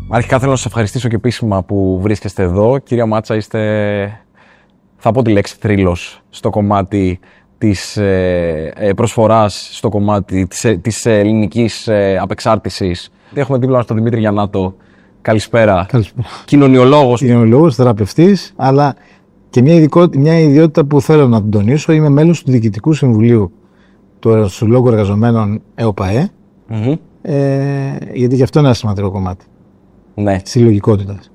Αρχικά θέλω να σας ευχαριστήσω και επίσημα που βρίσκεστε εδώ. Κυρία Μάτσα, είστε, θα πω τη λέξη θρύλος στο κομμάτι της προσφοράς, στο κομμάτι της ελληνικής απεξάρτησης. Έχουμε δίπλα μας τον Δημήτρη Γιαννάτο. Καλησπέρα. Καλησπέρα. Κοινωνιολόγος. Κοινωνιολόγος, θεραπευτής, αλλά και μια ιδιότητα που θέλω να την τονίσω. Είμαι μέλος του Διοικητικού Συμβουλίου του Συλλόγου Εργαζομένων ΕΟΠΑΕ, γιατί και αυτό είναι ένα σημαντικό κομμάτι. Ναι. Συλλογικότητας.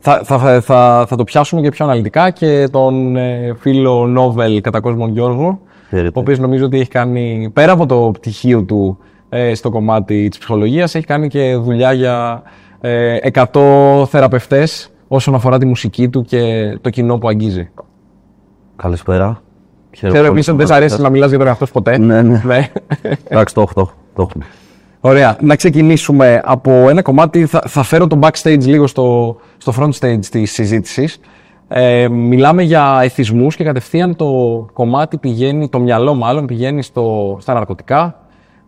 Θα το πιάσουμε και πιο αναλυτικά και τον φίλο Νόβελ κατά κόσμον Γιώργο, ο οποίος νομίζω ότι έχει κάνει, πέρα από το πτυχίο του στο κομμάτι της ψυχολογίας, έχει κάνει και δουλειά για 100 θεραπευτές όσον αφορά τη μουσική του και το κοινό που αγγίζει. Καλησπέρα. Ξέρω επίσης ότι δεν σ' αρέσει να μιλάς για τον εαυτό σου ποτέ. Ναι. Εντάξει, το έχω. Ωραία. Να ξεκινήσουμε από ένα κομμάτι. Θα φέρω το backstage λίγο στο front stage της συζήτησης. Μιλάμε για εθισμούς και κατευθείαν το κομμάτι πηγαίνει, το μυαλό μάλλον πηγαίνει στα ναρκωτικά,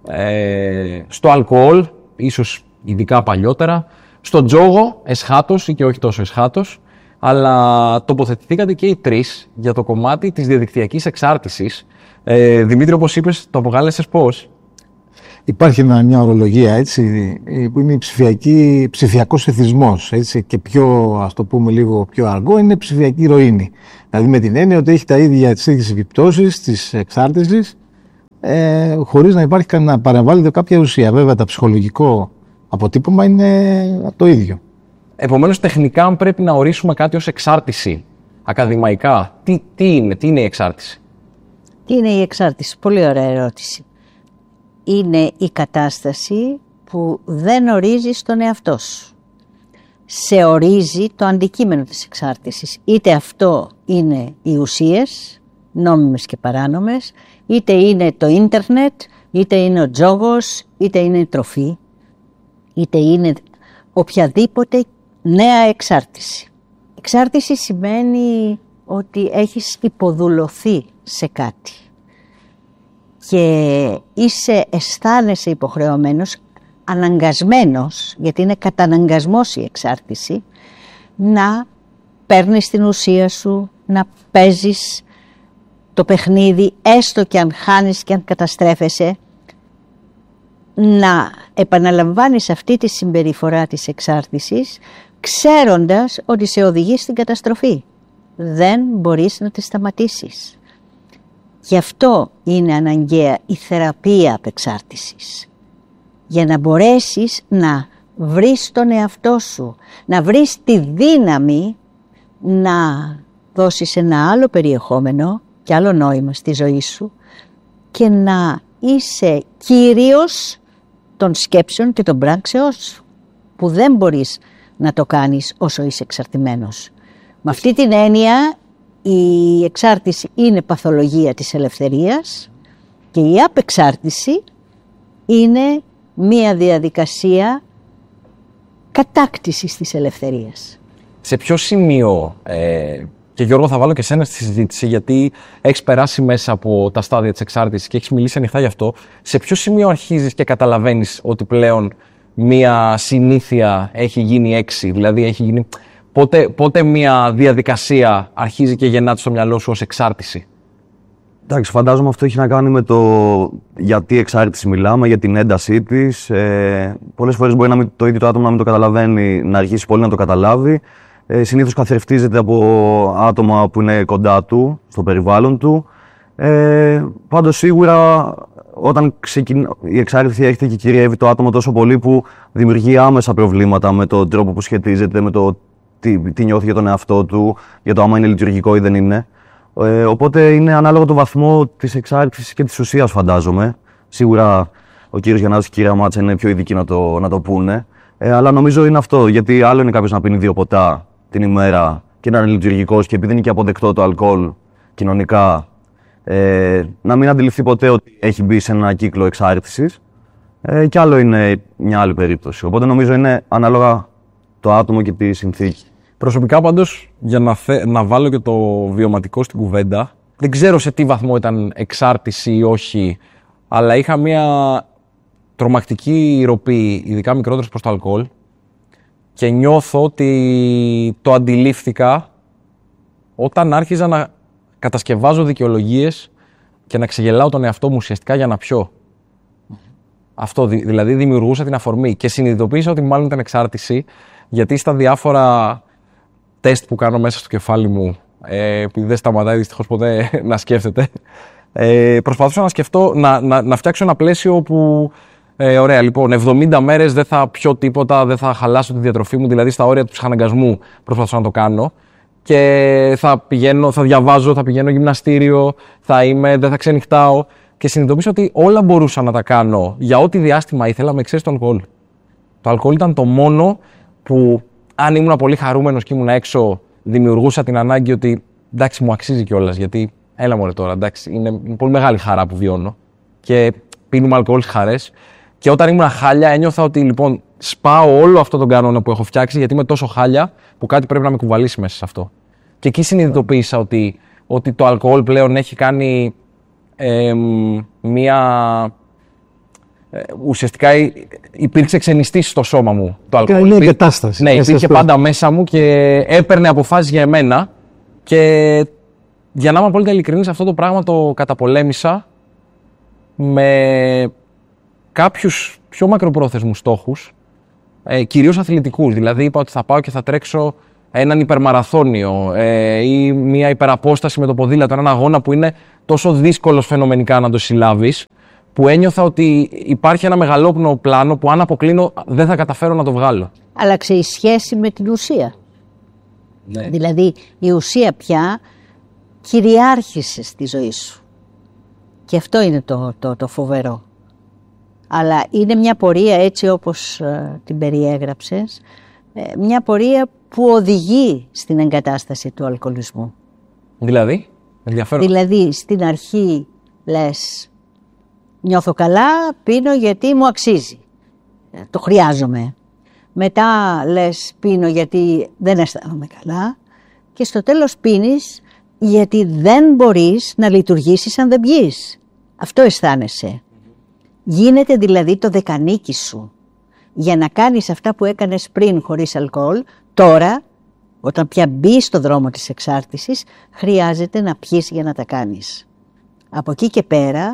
στο αλκοόλ, ίσως ειδικά παλιότερα, στον τζόγο, εσχάτως ή και όχι τόσο εσχάτως, αλλά τοποθετηθήκατε και οι τρεις για το κομμάτι της διαδικτυακής εξάρτησης. Δημήτρη, όπως είπες, το αποκάλεσες πώς? Υπάρχει μια ορολογία, έτσι, που είναι ψηφιακός εθισμός, έτσι, και πιο, ας το πούμε λίγο πιο αργό, είναι ψηφιακή ηρωίνη. Δηλαδή με την έννοια ότι έχει τις ίδιες επιπτώσεις της εξάρτησης, χωρίς να υπάρχει να παρεμβάλλεται κάποια ουσία. Βέβαια, το ψυχολογικό αποτύπωμα είναι το ίδιο. Επομένως, τεχνικά, αν πρέπει να ορίσουμε κάτι ως εξάρτηση, ακαδημαϊκά, τι είναι η εξάρτηση? Τι είναι η εξάρτηση? Πολύ ωραία ερώτηση. Είναι η κατάσταση που δεν ορίζεις τον εαυτό σου. Σε ορίζει το αντικείμενο της εξάρτησης. Είτε αυτό είναι οι ουσίες, νόμιμες και παράνομες, είτε είναι το ίντερνετ, είτε είναι ο τζόγος, είτε είναι η τροφή, είτε είναι οποιαδήποτε νέα εξάρτηση. Εξάρτηση σημαίνει ότι έχεις υποδουλωθεί σε κάτι και αισθάνεσαι υποχρεωμένος, αναγκασμένος, γιατί είναι καταναγκασμός η εξάρτηση, να παίρνεις την ουσία σου, να παίζεις το παιχνίδι, έστω και αν χάνεις και αν καταστρέφεσαι, να επαναλαμβάνεις αυτή τη συμπεριφορά της εξάρτησης, ξέροντας ότι σε οδηγεί στην καταστροφή. Δεν μπορείς να τη σταματήσεις. Γι' αυτό είναι αναγκαία η θεραπεία απεξάρτησης. Για να μπορέσεις να βρεις τον εαυτό σου, να βρεις τη δύναμη να δώσεις ένα άλλο περιεχόμενο και άλλο νόημα στη ζωή σου και να είσαι κύριος των σκέψεων και των πράξεών σου, που δεν μπορείς να το κάνεις όσο είσαι εξαρτημένος. Με αυτή την έννοια, η εξάρτηση είναι παθολογία της ελευθερίας και η απεξάρτηση είναι μία διαδικασία κατάκτησης της ελευθερίας. Σε ποιο σημείο, και Γιώργο θα βάλω και σένα στη συζήτηση, γιατί έχεις περάσει μέσα από τα στάδια της εξάρτησης και έχεις μιλήσει ανοιχτά γι' αυτό, σε ποιο σημείο αρχίζεις και καταλαβαίνεις ότι πλέον μία συνήθεια έχει γίνει έξι, δηλαδή έχει γίνει... Πότε μια διαδικασία αρχίζει και γεννάται στο μυαλό σου ως εξάρτηση? Εντάξει, φαντάζομαι αυτό έχει να κάνει με το γιατί εξάρτηση μιλάμε, για την έντασή της. Πολλές φορές μπορεί το ίδιο το άτομο να μην το καταλαβαίνει, να αρχίσει πολύ να το καταλάβει. Συνήθως καθρεφτίζεται από άτομα που είναι κοντά του, στο περιβάλλον του. Πάντως σίγουρα όταν η εξάρτηση έρχεται και κυριεύει το άτομο τόσο πολύ που δημιουργεί άμεσα προβλήματα με τον τρόπο που σχετίζεται, με το τι νιώθει για τον εαυτό του, για το άμα είναι λειτουργικό ή δεν είναι. Οπότε είναι ανάλογο το βαθμό της εξάρτησης και της ουσίας, φαντάζομαι. Σίγουρα ο κύριος Γιαννάτος και η κυρία Μάτσα είναι πιο ειδικοί να το πούνε. Αλλά νομίζω είναι αυτό, γιατί άλλο είναι κάποιος να πίνει 2 ποτά την ημέρα και να είναι λειτουργικός και επειδή είναι και αποδεκτό το αλκοόλ κοινωνικά, να μην αντιληφθεί ποτέ ότι έχει μπει σε ένα κύκλο εξάρτησης. Και άλλο είναι μια άλλη περίπτωση. Οπότε νομίζω είναι ανάλογα το άτομο και τη συνθήκη. Προσωπικά πάντως, για να βάλω και το βιωματικό στην κουβέντα, δεν ξέρω σε τι βαθμό ήταν εξάρτηση ή όχι, αλλά είχα μια τρομακτική ροπή, ειδικά μικρότερος προς το αλκοόλ, Και νιώθω ότι το αντιλήφθηκα όταν άρχιζα να κατασκευάζω δικαιολογίες και να ξεγελάω τον εαυτό μου ουσιαστικά για να πιω. Αυτό δηλαδή δημιουργούσα την αφορμή και συνειδητοποίησα ότι μάλλον ήταν εξάρτηση, γιατί στα διάφορα τεστ που κάνω μέσα στο κεφάλι μου, επειδή δεν σταματάει δυστυχώς ποτέ να σκέφτεται, προσπαθούσα να σκεφτώ, να φτιάξω ένα πλαίσιο που ωραία, λοιπόν, 70 μέρες δεν θα πιω τίποτα, δεν θα χαλάσω τη διατροφή μου, δηλαδή στα όρια του ψυχαναγκασμού προσπαθούσα να το κάνω. Και θα διαβάζω, θα πηγαίνω γυμναστήριο, δεν θα ξενυχτάω. Και συνειδητοποίησα ότι όλα μπορούσα να τα κάνω για ό,τι διάστημα ήθελα, με εξαίρεση το αλκοόλ. Το αλκοόλ ήταν το μόνο που, αν ήμουν πολύ χαρούμενος και ήμουν έξω, δημιουργούσα την ανάγκη ότι εντάξει, μου αξίζει κιόλας. Γιατί έλα μωρέ τώρα, εντάξει, είναι πολύ μεγάλη χαρά που βιώνω. Και πίνουμε αλκοόλ στις χαρές. Και όταν ήμουν χάλια, ένιωθα ότι λοιπόν σπάω όλο αυτό τον κανόνα που έχω φτιάξει, γιατί είμαι τόσο χάλια που κάτι πρέπει να με κουβαλήσει μέσα σε αυτό. Και εκεί συνειδητοποίησα ότι το αλκοόλ πλέον έχει κάνει ουσιαστικά υπήρξε ξενιστής στο σώμα μου. Το αλκοόλ. Είναι εγκατάσταση. Ναι, υπήρχε πάντα μέσα μου και έπαιρνε αποφάσεις για εμένα. Και για να είμαι απόλυτα ειλικρινής, αυτό το πράγμα το καταπολέμησα με κάποιους πιο μακροπρόθεσμους στόχους, κυρίως αθλητικούς. Δηλαδή είπα ότι θα πάω και θα τρέξω έναν υπερμαραθώνιο ή μια υπεραπόσταση με το ποδήλατο, έναν αγώνα που είναι τόσο δύσκολος φαινομενικά να το συλλάβεις, που ένιωθα ότι υπάρχει ένα μεγαλόπνοο πλάνο που αν αποκλίνω δεν θα καταφέρω να το βγάλω. Άλλαξε η σχέση με την ουσία. Ναι. Δηλαδή η ουσία πια κυριάρχησε στη ζωή σου. Και αυτό είναι το φοβερό. Αλλά είναι μια πορεία έτσι όπως την περιέγραψες, μια πορεία που οδηγεί στην εγκατάσταση του αλκοολισμού. Δηλαδή, ενδιαφέρον. Δηλαδή στην αρχή λες νιώθω καλά, πίνω γιατί μου αξίζει, το χρειάζομαι. Μετά λες πίνω γιατί δεν αισθάνομαι καλά και στο τέλος πίνεις γιατί δεν μπορείς να λειτουργήσεις αν δεν πιείς. Αυτό αισθάνεσαι. Γίνεται δηλαδή το δεκανίκι σου. Για να κάνεις αυτά που έκανες πριν χωρίς αλκοόλ, τώρα, όταν πια μπεις στο δρόμο της εξάρτησης, χρειάζεται να πιείς για να τα κάνεις. Από εκεί και πέρα,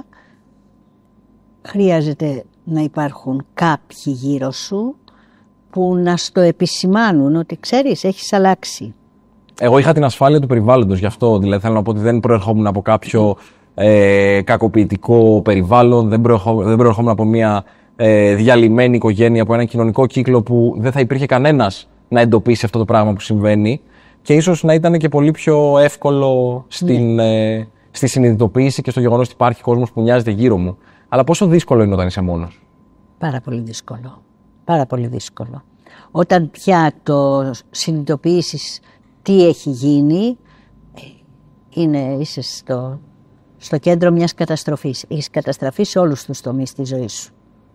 χρειάζεται να υπάρχουν κάποιοι γύρω σου που να στο επισημάνουν ότι ξέρεις, έχεις αλλάξει. Εγώ είχα την ασφάλεια του περιβάλλοντος, γι' αυτό δηλαδή θέλω να πω ότι δεν προερχόμουν από κάποιο κακοποιητικό περιβάλλον, δεν προερχόμουν από μια διαλυμένη οικογένεια, από ένα κοινωνικό κύκλο που δεν θα υπήρχε κανένας να εντοπίσει αυτό το πράγμα που συμβαίνει και ίσως να ήταν και πολύ πιο εύκολο στη συνειδητοποίηση και στο γεγονός ότι υπάρχει κόσμος που νοιάζεται γύρω μου. Αλλά πόσο δύσκολο είναι όταν είσαι μόνος? Πάρα πολύ δύσκολο. Πάρα πολύ δύσκολο. Όταν πια το συνειδητοποιήσεις τι έχει γίνει, είσαι στο κέντρο μιας καταστροφής. Έχεις καταστραφεί σε όλους τους τομείς της ζωής σου.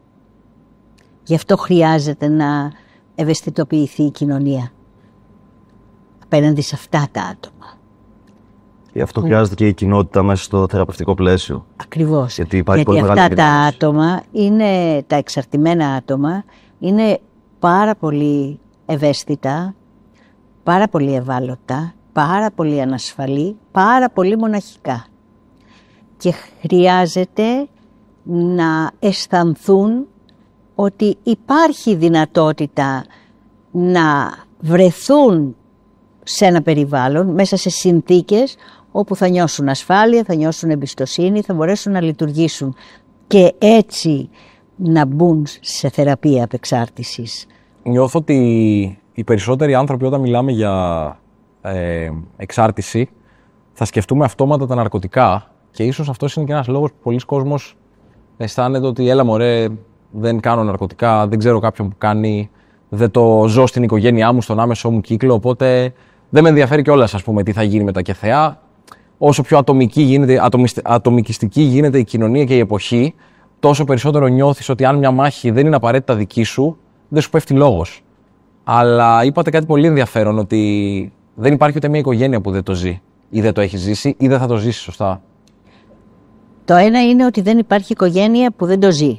Γι' αυτό χρειάζεται να ευαισθητοποιηθεί η κοινωνία απέναντι σε αυτά τα άτομα. Γι' αυτό χρειάζεται και η κοινότητα μέσα στο θεραπευτικό πλαίσιο. Ακριβώς. Γιατί αυτά τα άτομα, τα εξαρτημένα άτομα, είναι πάρα πολύ ευαίσθητα, πάρα πολύ ευάλωτα, πάρα πολύ ανασφαλή, πάρα πολύ μοναχικά. Και χρειάζεται να αισθανθούν ότι υπάρχει δυνατότητα να βρεθούν σε ένα περιβάλλον, μέσα σε συνθήκες όπου θα νιώσουν ασφάλεια, θα νιώσουν εμπιστοσύνη, θα μπορέσουν να λειτουργήσουν και έτσι να μπουν σε θεραπεία απεξάρτησης. Νιώθω ότι οι περισσότεροι άνθρωποι όταν μιλάμε για εξάρτηση θα σκεφτούμε αυτόματα τα ναρκωτικά και ίσως αυτός είναι και ένας λόγος που πολλοί κόσμος αισθάνεται ότι έλα μωρέ, δεν κάνω ναρκωτικά, δεν ξέρω κάποιον που κάνει, δεν το ζω στην οικογένειά μου, στον άμεσό μου κύκλο, οπότε δεν με ενδιαφέρει κιόλας, ας πούμε, τι θα γίνει με τα ΚΕΘΕΑ. Όσο πιο ατομικιστική γίνεται η κοινωνία και η εποχή, τόσο περισσότερο νιώθεις ότι αν μια μάχη δεν είναι απαραίτητα δική σου, δεν σου πέφτει λόγος. Αλλά είπατε κάτι πολύ ενδιαφέρον, ότι δεν υπάρχει ούτε μια οικογένεια που δεν το ζει, ή δεν το έχει ζήσει, ή δεν θα το ζήσει σωστά. Το ένα είναι ότι δεν υπάρχει οικογένεια που δεν το ζει.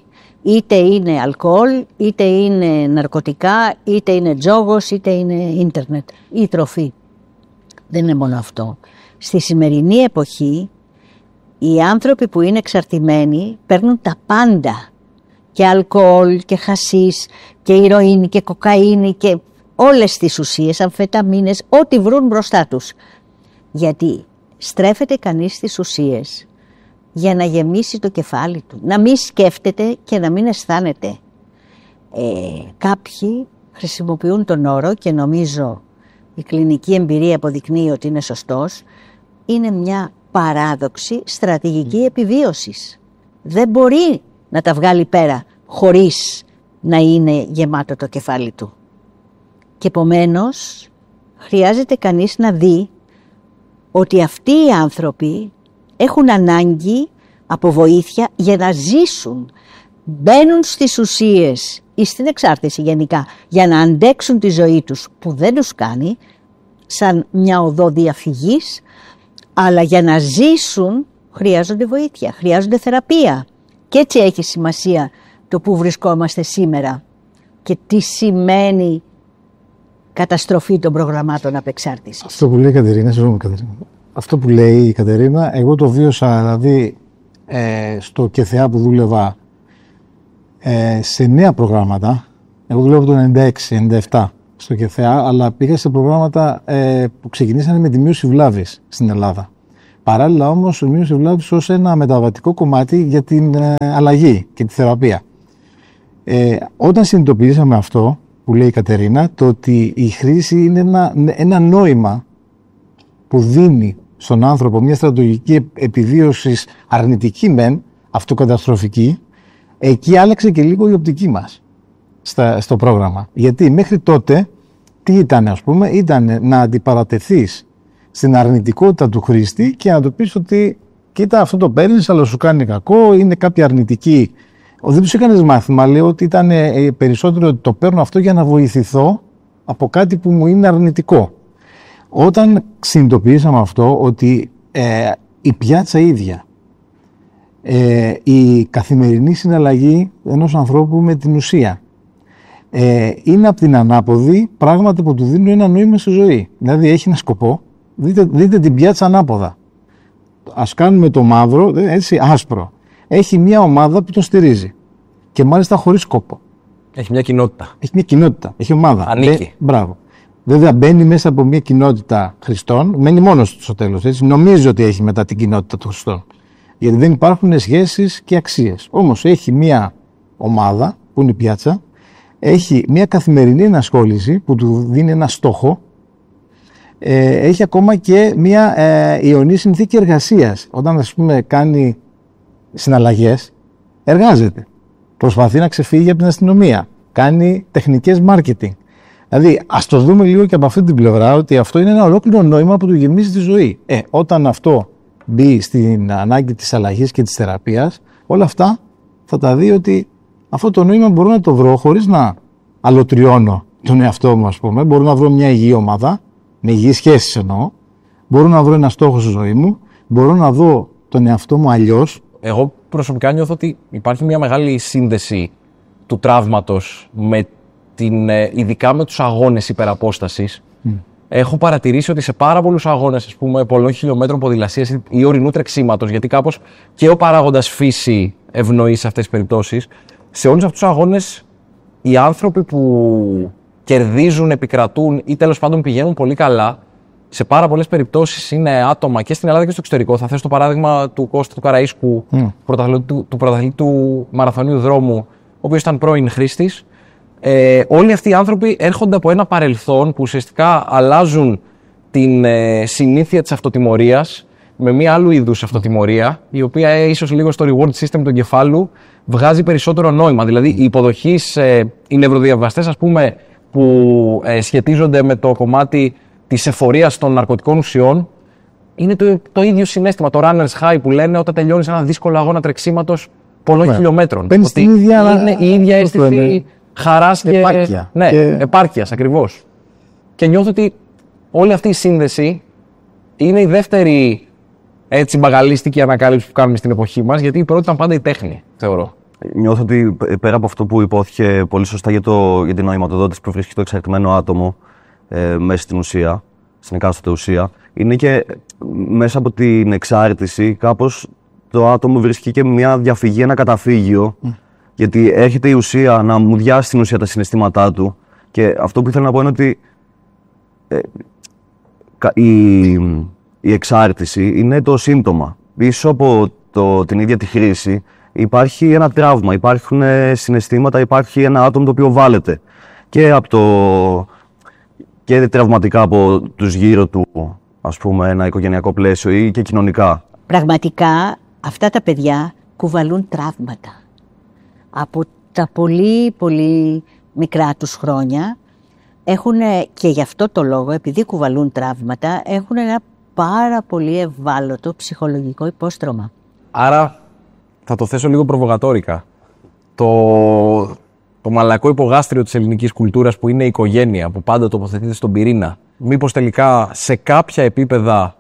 Είτε είναι αλκοόλ, είτε είναι ναρκωτικά, είτε είναι τζόγος, είτε είναι ίντερνετ ή τροφή. Δεν είναι μόνο αυτό. Στη σημερινή εποχή οι άνθρωποι που είναι εξαρτημένοι παίρνουν τα πάντα. Και αλκοόλ και χασίς και ηρωίνη και κοκαίνη και όλες τις ουσίες, αμφεταμίνες, ό,τι βρουν μπροστά τους. Γιατί στρέφεται κανείς στις ουσίες για να γεμίσει το κεφάλι του, να μην σκέφτεται και να μην αισθάνεται. Κάποιοι χρησιμοποιούν τον όρο, και νομίζω η κλινική εμπειρία αποδεικνύει ότι είναι σωστός, είναι μια παράδοξη στρατηγική επιβίωσης. Δεν μπορεί να τα βγάλει πέρα χωρίς να είναι γεμάτο το κεφάλι του. Και επομένως χρειάζεται κανείς να δει ότι αυτοί οι άνθρωποι έχουν ανάγκη από βοήθεια για να ζήσουν. Μπαίνουν στις ουσίες ή στην εξάρτηση γενικά για να αντέξουν τη ζωή τους, που δεν τους κάνει, σαν μια οδό διαφυγής, αλλά για να ζήσουν χρειάζονται βοήθεια, χρειάζονται θεραπεία. Και έτσι έχει σημασία το που βρισκόμαστε σήμερα και τι σημαίνει καταστροφή των προγραμμάτων απεξάρτησης. Αυτό που λέει η Κατερίνα, αυτό που λέει η Κατερίνα, εγώ το βίωσα δηλαδή στο ΚΕΘΕΑ που δούλευα σε νέα προγράμματα. Εγώ δούλευα το 96-97 στο ΚΕΘΕΑ, αλλά πήγα σε προγράμματα που ξεκινήσανε με τη μείωση βλάβης στην Ελλάδα. Παράλληλα όμως η μείωση βλάβης ως ένα μεταβατικό κομμάτι για την αλλαγή και τη θεραπεία. Όταν συνειδητοποιήσαμε αυτό που λέει η Κατερίνα, το ότι η χρήση είναι ένα νόημα που δίνει στον άνθρωπο μια στρατηγική επιβίωσης αρνητική μεν, αυτοκαταστροφική, εκεί άλλαξε και λίγο η οπτική μας στο πρόγραμμα. Γιατί μέχρι τότε τι ήταν, ας πούμε, ήταν να αντιπαρατεθείς στην αρνητικότητα του χρήστη και να του πεις ότι κοίτα, αυτό το παίρνεις αλλά σου κάνει κακό, είναι κάποια αρνητική. Δεν τους έκανες μάθημα, λέω ότι ήταν περισσότερο ότι το παίρνω αυτό για να βοηθηθώ από κάτι που μου είναι αρνητικό. Όταν συνειδητοποιήσαμε αυτό, ότι η πιάτσα ίδια, η καθημερινή συναλλαγή ενός ανθρώπου με την ουσία, είναι από την ανάποδη πράγματα που του δίνουν ένα νόημα στη ζωή. Δηλαδή έχει ένα σκοπό, δείτε την πιάτσα ανάποδα. Ας κάνουμε το μαύρο, έτσι, άσπρο. Έχει μια ομάδα που τον στηρίζει και μάλιστα χωρίς σκόπο. Έχει μια κοινότητα. Έχει μια κοινότητα, έχει ομάδα. Ανήκει. Μπράβο. Βέβαια μπαίνει μέσα από μια κοινότητα Χριστών, μένει μόνος του στο τέλος. Έτσι. Νομίζει ότι έχει μετά την κοινότητα των Χριστών. Γιατί δεν υπάρχουν σχέσεις και αξίες. Όμως έχει μια ομάδα που είναι η πιάτσα, έχει μια καθημερινή ενασχόληση που του δίνει ένα στόχο, έχει ακόμα και μια ιονή συνθήκη εργασίας. Όταν, ας πούμε, κάνει συναλλαγές, εργάζεται. Προσπαθεί να ξεφύγει από την αστυνομία. Κάνει τεχνικές marketing. Δηλαδή, ας το δούμε λίγο και από αυτή την πλευρά, ότι αυτό είναι ένα ολόκληρο νόημα που του γεμίζει τη ζωή. Όταν αυτό μπει στην ανάγκη της αλλαγής και της θεραπείας, όλα αυτά θα τα δει ότι αυτό το νόημα μπορώ να το βρω χωρίς να αλωτριώνω τον εαυτό μου, ας πούμε. Μπορώ να βρω μια υγιή ομάδα, με υγιείς σχέσεις εννοώ. Μπορώ να βρω ένα στόχο στη ζωή μου. Μπορώ να δω τον εαυτό μου αλλιώς. Εγώ προσωπικά νιώθω ότι υπάρχει μια μεγάλη σύνδεση του τραύματος με ειδικά με τους αγώνες υπεραπόστασης. Έχω παρατηρήσει ότι σε πάρα πολλούς αγώνες, ας πούμε, πολλών χιλιόμετρων ποδηλασίας ή ορεινού τρεξίματος, γιατί κάπως και ο παράγοντας φύση ευνοεί σε αυτές τις περιπτώσεις, σε όλους αυτούς τους αγώνες οι άνθρωποι που κερδίζουν, επικρατούν ή τέλος πάντων πηγαίνουν πολύ καλά, σε πάρα πολλές περιπτώσεις είναι άτομα και στην Ελλάδα και στο εξωτερικό. Θα θέσω το παράδειγμα του Κώστα του Καραΐσκου, του πρωταθλητή του μαραθωνίου δρόμου, ο οποίος ήταν πρώην χρήστης. Όλοι αυτοί οι άνθρωποι έρχονται από ένα παρελθόν που ουσιαστικά αλλάζουν την συνήθεια της αυτοτιμωρίας με μία άλλου είδους αυτοτιμωρία, η οποία ίσως λίγο στο reward system του εγκεφάλου βγάζει περισσότερο νόημα. Δηλαδή, οι υποδοχείς, οι νευροδιαβαστές, ας πούμε, που σχετίζονται με το κομμάτι της εφορίας των ναρκωτικών ουσιών, είναι το ίδιο συναίσθημα, το runner's high που λένε όταν τελειώνεις ένα δύσκολο αγώνα τρεξίματος πολλών χιλιόμετρων. Ότι είναι η ίδια αίσθηση χαράς και επάρκεια. Επάρκειας ακριβώς. Και νιώθω ότι όλη αυτή η σύνδεση είναι η δεύτερη έτσι μπαγαλίστικη ανακάλυψη που κάνουμε στην εποχή μας, γιατί η πρώτη ήταν πάντα η τέχνη, θεωρώ. Νιώθω ότι πέρα από αυτό που υπόθηκε πολύ σωστά για την νοηματοδότηση που βρίσκει το εξαρτημένο άτομο μέσα στην ουσία, στην εκάστοτε ουσία, είναι και μέσα από την εξάρτηση κάπως το άτομο βρίσκει και μια διαφυγή, ένα καταφύγιο, γιατί έρχεται η ουσία να μουδιάσει στην ουσία τα συναισθήματά του, και αυτό που ήθελα να πω είναι ότι η εξάρτηση είναι το σύμπτωμα. Πίσω από την ίδια τη χρήση υπάρχει ένα τραύμα, υπάρχουν συναισθήματα, υπάρχει ένα άτομο το οποίο βάλεται και τραυματικά από τους γύρω του, ας πούμε, ένα οικογενειακό πλαίσιο ή και κοινωνικά. Πραγματικά αυτά τα παιδιά κουβαλούν τραύματα. Από τα πολύ πολύ μικρά τους χρόνια έχουν, και γι' αυτό το λόγο, επειδή κουβαλούν τραύματα, έχουν ένα πάρα πολύ ευάλωτο ψυχολογικό υπόστρωμα. Άρα, θα το θέσω λίγο προβοκατόρικα. Το μαλακό υπογάστριο της ελληνικής κουλτούρας που είναι η οικογένεια, που πάντα τοποθετείται στον πυρήνα, μήπως τελικά σε κάποια επίπεδα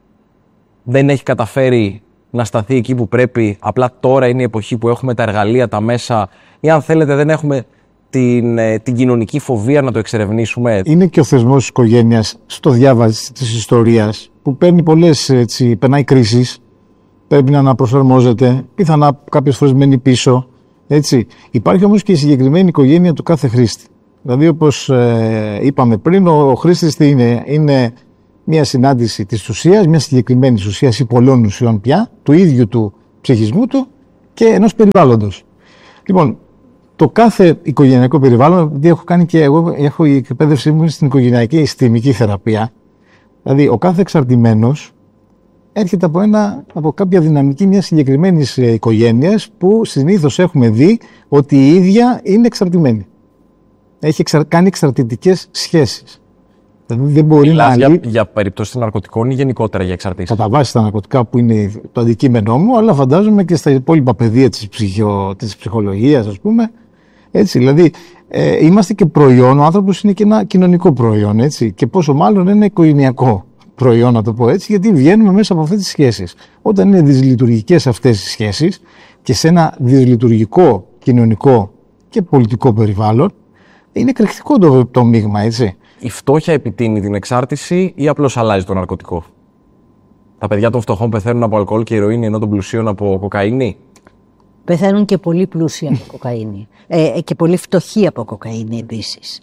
δεν έχει καταφέρει να σταθεί εκεί που πρέπει, απλά τώρα είναι η εποχή που έχουμε τα εργαλεία, τα μέσα, ή αν θέλετε δεν έχουμε την κοινωνική φοβία να το εξερευνήσουμε. Είναι και ο θεσμός της οικογένειας στο διάβαση της ιστορίας που παίρνει περνάει κρίσεις, πρέπει να αναπροσαρμόζεται, πιθανά κάποιες φορές μένει πίσω. Έτσι. Υπάρχει όμως και η συγκεκριμένη οικογένεια του κάθε χρήστη. Δηλαδή, όπως είπαμε πριν, ο χρήστης είναι μια συνάντηση της ουσίας, μια συγκεκριμένη ουσίας ή πολλών ουσιών πια, του ίδιου του ψυχισμού του και ενός περιβάλλοντος. Λοιπόν, το κάθε οικογενειακό περιβάλλον, επειδή έχω κάνει και εγώ, έχω η εκπαίδευσή μου στην οικογενειακή συστημική θεραπεία, δηλαδή ο κάθε εξαρτημένος έρχεται από κάποια δυναμική μιας συγκεκριμένης οικογένειας που συνήθως έχουμε δει ότι η ίδια είναι εξαρτημένη. Έχει κάνει εξαρτητικές σχέσεις. Δηλαδή δεν μπορεί για περιπτώσεις ναρκωτικών ή γενικότερα για εξαρτήσεις? Κατά βάση τα ναρκωτικά που είναι το αντικείμενό μου, αλλά φαντάζομαι και στα υπόλοιπα πεδία της ψυχολογίας, ας πούμε. Έτσι, δηλαδή είμαστε και προϊόν, ο άνθρωπος είναι και ένα κοινωνικό προϊόν, έτσι, και πόσο μάλλον ένα οικογενειακό προϊόν, να το πω έτσι, γιατί βγαίνουμε μέσα από αυτές τις σχέσεις. Όταν είναι δυσλειτουργικές αυτές τις σχέσεις και σε ένα δυσλειτουργικό κοινωνικό και πολιτικό περιβάλλον, είναι εκρηκτικό το μείγμα, έτσι. Η φτώχεια επιτείνει την εξάρτηση ή απλώς αλλάζει το ναρκωτικό? Τα παιδιά των φτωχών πεθαίνουν από αλκοόλ και ηρωίνη, ενώ των πλουσίων από κοκαίνη? Πεθαίνουν και πολύ πλούσιοι από κοκαίνη. Και πολύ φτωχοί από κοκαίνη επίσης.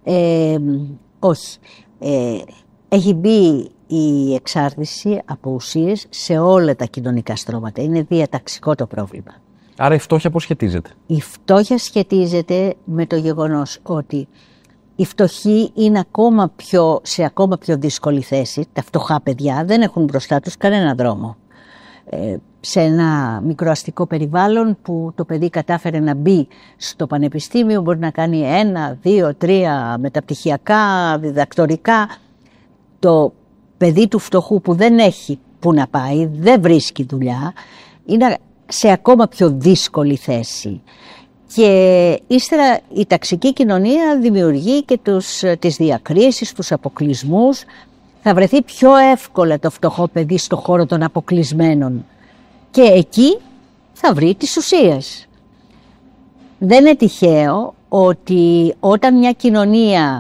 Όχι. Έχει μπει η εξάρτηση από ουσίες σε όλα τα κοινωνικά στρώματα. Είναι διαταξικό το πρόβλημα. Άρα η φτώχεια πώς σχετίζεται? Η φτώχεια σχετίζεται με το γεγονός ότι οι φτωχοί είναι σε ακόμα πιο δύσκολη θέση. Τα φτωχά παιδιά δεν έχουν μπροστά τους κανένα δρόμο. Σε ένα μικροαστικό περιβάλλον που το παιδί κατάφερε να μπει στο πανεπιστήμιο, μπορεί να κάνει 1, 2, 3 μεταπτυχιακά, διδακτορικά. Το παιδί του φτωχού που δεν έχει που να πάει, δεν βρίσκει δουλειά, είναι σε ακόμα πιο δύσκολη θέση. Και ύστερα η ταξική κοινωνία δημιουργεί και τις διακρίσεις, τους αποκλεισμούς. Θα βρεθεί πιο εύκολα το φτωχό παιδί στο χώρο των αποκλεισμένων και εκεί θα βρει τις ουσίες. Δεν είναι τυχαίο ότι όταν μια κοινωνία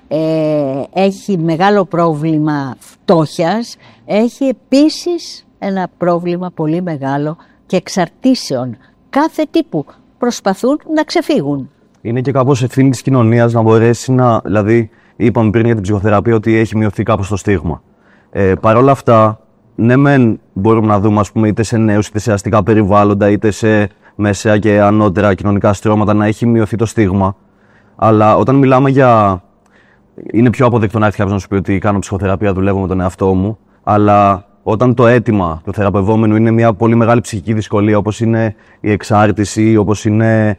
έχει μεγάλο πρόβλημα φτώχειας, έχει επίσης ένα πρόβλημα πολύ μεγάλο και εξαρτήσεων κάθε τύπου. Προσπαθούν να ξεφύγουν. Είναι και κάπως ευθύνη της κοινωνίας να μπορέσει να. Δηλαδή, είπαμε πριν για την ψυχοθεραπεία ότι έχει μειωθεί κάπως το στίγμα. Παρ' όλα αυτά, ναι, μεν μπορούμε να δούμε, ας πούμε, είτε σε νέους είτε σε αστικά περιβάλλοντα, είτε σε μεσαία και ανώτερα κοινωνικά στρώματα να έχει μειωθεί το στίγμα. Αλλά όταν μιλάμε για. Είναι πιο αποδεκτό να έρθει κάποιος να σου πει ότι κάνω ψυχοθεραπεία, δουλεύω με τον εαυτό μου. Αλλά όταν το αίτημα του θεραπευόμενου είναι μια πολύ μεγάλη ψυχική δυσκολία, όπως είναι η εξάρτηση, όπως είναι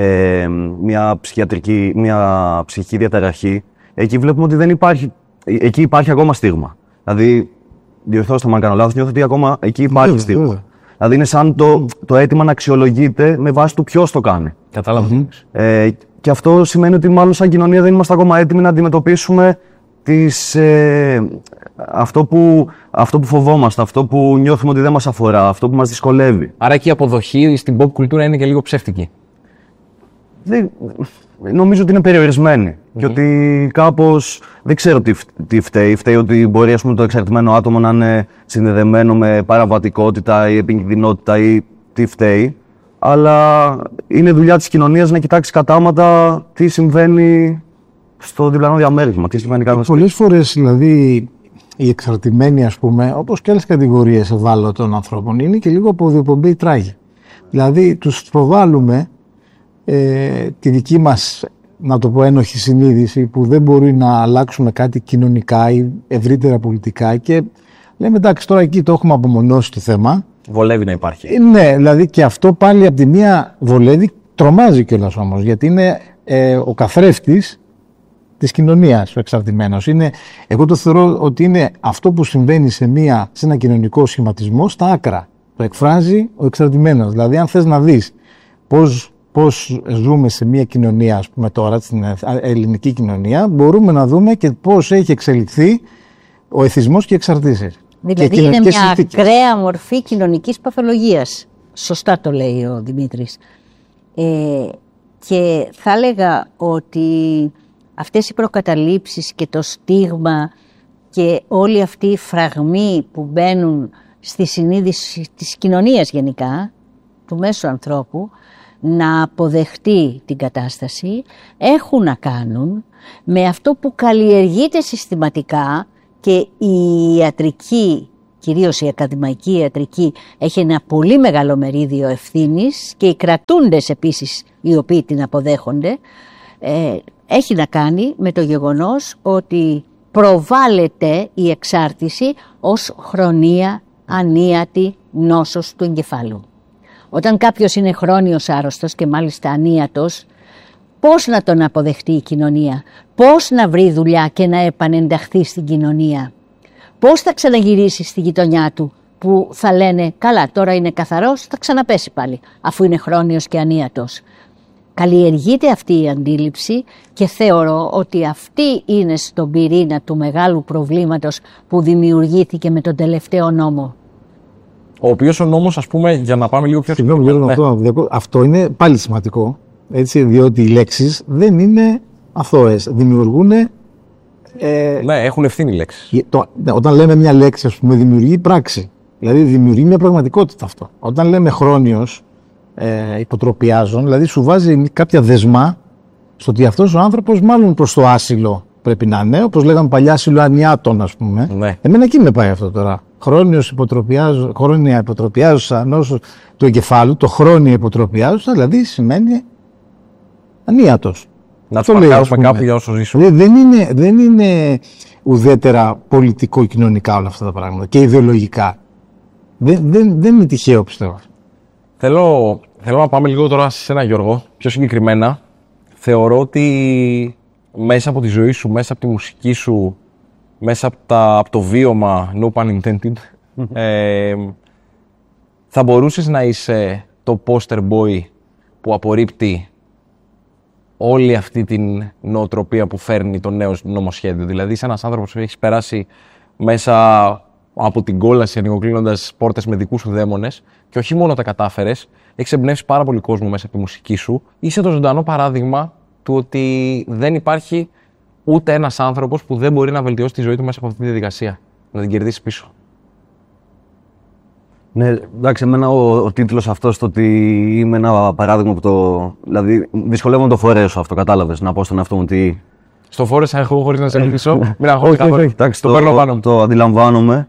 μια ψυχική διαταραχή, εκεί βλέπουμε ότι δεν υπάρχει. Εκεί υπάρχει ακόμα στίγμα. Δηλαδή, διορθώστε με αν κάνω λάθος, νιώθω ότι ακόμα εκεί υπάρχει στίγμα. Δηλαδή, είναι σαν το αίτημα να αξιολογείται με βάση του ποιος το κάνει. Κατάλαβα. Και αυτό σημαίνει ότι μάλλον σαν κοινωνία δεν είμαστε ακόμα έτοιμοι να αντιμετωπίσουμε αυτό που φοβόμαστε, αυτό που νιώθουμε ότι δεν μας αφορά, αυτό που μας δυσκολεύει. Άρα και η αποδοχή στην pop κουλτούρα είναι και λίγο ψεύτικη. Νομίζω ότι είναι περιορισμένη και ότι κάπως δεν ξέρω τι φταίει. Φταίει ότι μπορεί, ας πούμε, το εξαρτημένο άτομο να είναι συνδεδεμένο με παραβατικότητα ή επικινδυνότητα ή τι φταίει. Αλλά είναι δουλειά της κοινωνίας να κοιτάξει κατάματα τι συμβαίνει στο διπλανό διαμέρισμα. Τι συμβαίνει πολλές φορές, δηλαδή, οι εξαρτημένοι, ας πούμε, όπως και άλλες κατηγορίες ευάλωτων ανθρώπων, είναι και λίγο αποδιοπομπή τράγη. Δηλαδή, τους προβάλλουμε τη δική μας, να το πω, ένοχη συνείδηση που δεν μπορεί να αλλάξουμε κάτι κοινωνικά ή ευρύτερα πολιτικά και λέμε εντάξει, τώρα εκεί το έχουμε απομονώσει το θέμα. Βολεύει να υπάρχει. Ναι, δηλαδή και αυτό πάλι από τη μία βολεύει, τρομάζει κιόλας όμως, γιατί είναι ο καθρέφτης της κοινωνίας ο εξαρτημένος. Εγώ το θεωρώ ότι είναι αυτό που συμβαίνει σε ένα κοινωνικό σχηματισμό στα άκρα. Το εκφράζει ο εξαρτημένος. Δηλαδή, αν θες να δεις πώς ζούμε σε μια κοινωνία, ας πούμε τώρα, στην ελληνική κοινωνία, μπορούμε να δούμε και πώς έχει εξελιχθεί ο εθισμός και οι εξαρτήσεις. Δηλαδή είναι μια ακραία μορφή κοινωνικής παθολογίας. Σωστά το λέει ο Δημήτρης. Και θα έλεγα ότι αυτές οι προκαταλήψεις και το στίγμα και όλοι αυτοί οι φραγμοί που μπαίνουν στη συνείδηση της κοινωνίας γενικά, του μέσου ανθρώπου, να αποδεχτεί την κατάσταση, έχουν να κάνουν με αυτό που καλλιεργείται συστηματικά και η ιατρική, κυρίως η ακαδημαϊκή ιατρική, έχει ένα πολύ μεγάλο μερίδιο ευθύνης και οι κρατούντες επίσης οι οποίοι την αποδέχονται, έχει να κάνει με το γεγονός ότι προβάλλεται η εξάρτηση ως χρονία ανίατη νόσος του εγκεφάλου. Όταν κάποιος είναι χρόνιος άρρωστος και μάλιστα ανίατος, πώς να τον αποδεχτεί η κοινωνία, πώς να βρει δουλειά και να επανενταχθεί στην κοινωνία, πώς θα ξαναγυρίσει στη γειτονιά του που θα λένε καλά τώρα είναι καθαρός, θα ξαναπέσει πάλι αφού είναι χρόνιος και ανίατος. Καλλιεργείται αυτή η αντίληψη και θεωρώ ότι αυτή είναι στον πυρήνα του μεγάλου προβλήματος που δημιουργήθηκε με τον τελευταίο νόμο. Ο οποίος ο νόμος, ας πούμε, για να πάμε λίγο πιο συγγνώμη, αυτό είναι πάλι σημαντικό, έτσι, διότι οι λέξεις δεν είναι αθώες, δημιουργούν... ναι, έχουν ευθύνη οι λέξεις. Όταν λέμε μια λέξη, ας πούμε, δημιουργεί πράξη, δηλαδή δημιουργεί μια πραγματικότητα αυτό. Όταν λέμε χρόνιος, υποτροπιάζων, δηλαδή σου βάζει κάποια δεσμά στο ότι αυτός ο άνθρωπος μάλλον προς το άσυλο πρέπει να είναι, όπως λέγαμε παλιά άσυλο ανιάτων, ας πούμε. Ναι. Εμένα εκεί με πάει αυτό τώρα. Χρόνια υποτροπιάζουσα νόσο του εγκεφάλου, το χρόνια υποτροπιάζουσα, δηλαδή σημαίνει ανίατος. Να το παρκάρουμε κάπου για όσο ζήσουμε. Δεν είναι ουδέτερα πολιτικό-κοινωνικά όλα αυτά τα πράγματα και ιδεολογικά. Δεν είναι τυχαίο, πιστεύω. Θέλω να πάμε λίγο τώρα σε ένα, Γιώργο, πιο συγκεκριμένα. Θεωρώ ότι μέσα από τη ζωή σου, μέσα από τη μουσική σου, μέσα από το βίωμα, no pun intended, θα μπορούσες να είσαι το poster boy που απορρίπτει όλη αυτή την νοοτροπία που φέρνει το νέο νομοσχέδιο. Δηλαδή, είσαι ένας άνθρωπος που έχεις περάσει μέσα από την κόλαση, ανοιγοκλίνοντας πόρτες με δικούς σου δαίμονες και όχι μόνο τα κατάφερες, έχεις εμπνεύσει πάρα πολύ κόσμο μέσα από τη μουσική σου. Είσαι το ζωντανό παράδειγμα του ότι δεν υπάρχει ούτε ένας άνθρωπος που δεν μπορεί να βελτιώσει τη ζωή του μέσα από αυτή τη διαδικασία, να την κερδίσει πίσω. Ναι, εντάξει, εμένα ο τίτλος αυτός, το ότι είμαι ένα παράδειγμα που δηλαδή, δυσκολεύομαι να το φορέσω αυτό, κατάλαβες, να πω στον εαυτό μου ότι... Στο φόρεσα εγώ χωρίς να σε ρωτήσω, μην αγχώνεσαι καθόλου. Εντάξει, το παίρνω πάνω μου. Το αντιλαμβάνομαι.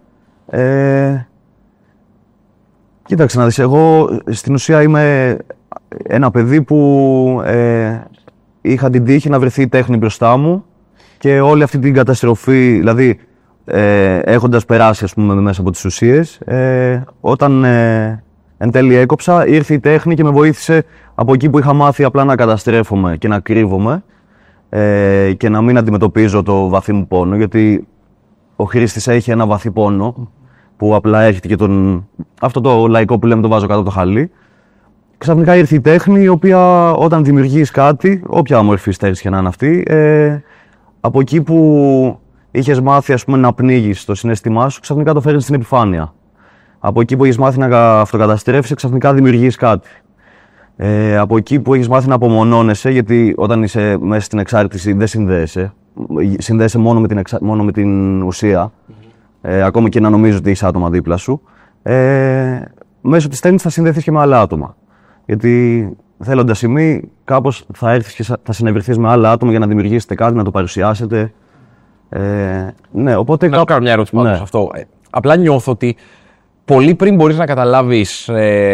Κοίταξε να δεις, εγώ στην ουσία είμαι ένα παιδί που είχα την τύχη να βρεθεί η τέχνη μπροστά μου και όλη αυτή την καταστροφή, δηλαδή έχοντας περάσει, ας πούμε, μέσα από τις ουσίες, όταν εν τέλει έκοψα, ήρθε η τέχνη και με βοήθησε από εκεί που είχα μάθει απλά να καταστρέφομαι και να κρύβομαι και να μην αντιμετωπίζω το βαθύ μου πόνο, γιατί ο χρήστης έχει ένα βαθύ πόνο που απλά έρχεται και αυτό το λαϊκό που λέμε το βάζω κάτω από το χαλί. Ξαφνικά ήρθε η τέχνη, η οποία όταν δημιουργείς κάτι, όποια μορφή στέρηση και να είναι αυτή, από εκεί που είχες μάθει ας πούμε, να πνίγεις το συναίσθημά σου, ξαφνικά το φέρνεις στην επιφάνεια. Από εκεί που έχεις μάθει να αυτοκαταστρέφεις, ξαφνικά δημιουργείς κάτι. Από εκεί που έχεις μάθει να απομονώνεσαι, γιατί όταν είσαι μέσα στην εξάρτηση δεν συνδέεσαι. Συνδέεσαι μόνο με την ουσία. Ακόμα και να νομίζεις ότι είσαι άτομα δίπλα σου. Μέσω της τέχνης θα συνδεθείς και με άλλα άτομα. Γιατί θέλοντας ή μη, κάπως θα έρθεις και θα συνευρεθείς με άλλα άτομα για να δημιουργήσετε κάτι, να το παρουσιάσετε. Ναι, οπότε. Να σου κάνω μια ερώτηση πάνω σε αυτό. Απλά νιώθω ότι πολύ πριν μπορείς να καταλάβεις,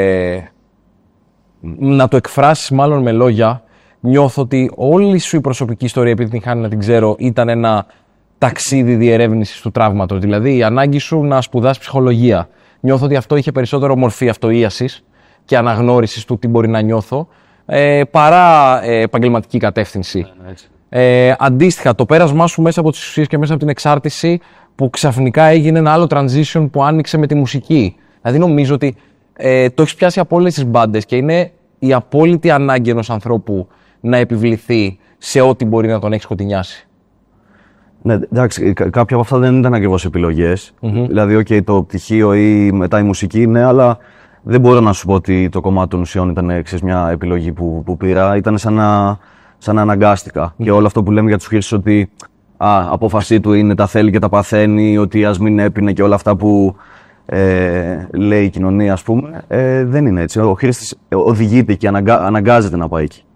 να το εκφράσεις μάλλον με λόγια, νιώθω ότι όλη σου η προσωπική ιστορία, επειδή την χάνει να την ξέρω, ήταν ένα ταξίδι διερεύνησης του τραύματος. Δηλαδή η ανάγκη σου να σπουδάσεις ψυχολογία. Νιώθω ότι αυτό είχε περισσότερο μορφή αυτοίασης και αναγνώρισης του τι μπορεί να νιώθω, παρά επαγγελματική κατεύθυνση. Αντίστοιχα, το πέρασμά σου μέσα από τις ουσίες και μέσα από την εξάρτηση, που ξαφνικά έγινε ένα άλλο transition που άνοιξε με τη μουσική. Δηλαδή νομίζω ότι το έχεις πιάσει από όλες τις μπάντες και είναι η απόλυτη ανάγκη ενός ανθρώπου να επιβληθεί σε ό,τι μπορεί να τον έχει σκοτεινιάσει. Ναι, εντάξει, κάποια από αυτά δεν ήταν ακριβώς επιλογές. Δηλαδή, το πτυχίο ή μετά η μουσική, ναι, αλλά δεν μπορώ να σου πω ότι το κομμάτι των ουσιών ήταν μια επιλογή που πήρα. Ήταν σαν να αναγκάστηκα. Και όλο αυτό που λέμε για τους χρήστες ότι απόφασή του είναι τα θέλει και τα παθαίνει, ότι ας μην έπινε και όλα αυτά που λέει η κοινωνία, ας πούμε, δεν είναι έτσι. Ο χρήστης οδηγείται και αναγκάζεται να πάει εκεί.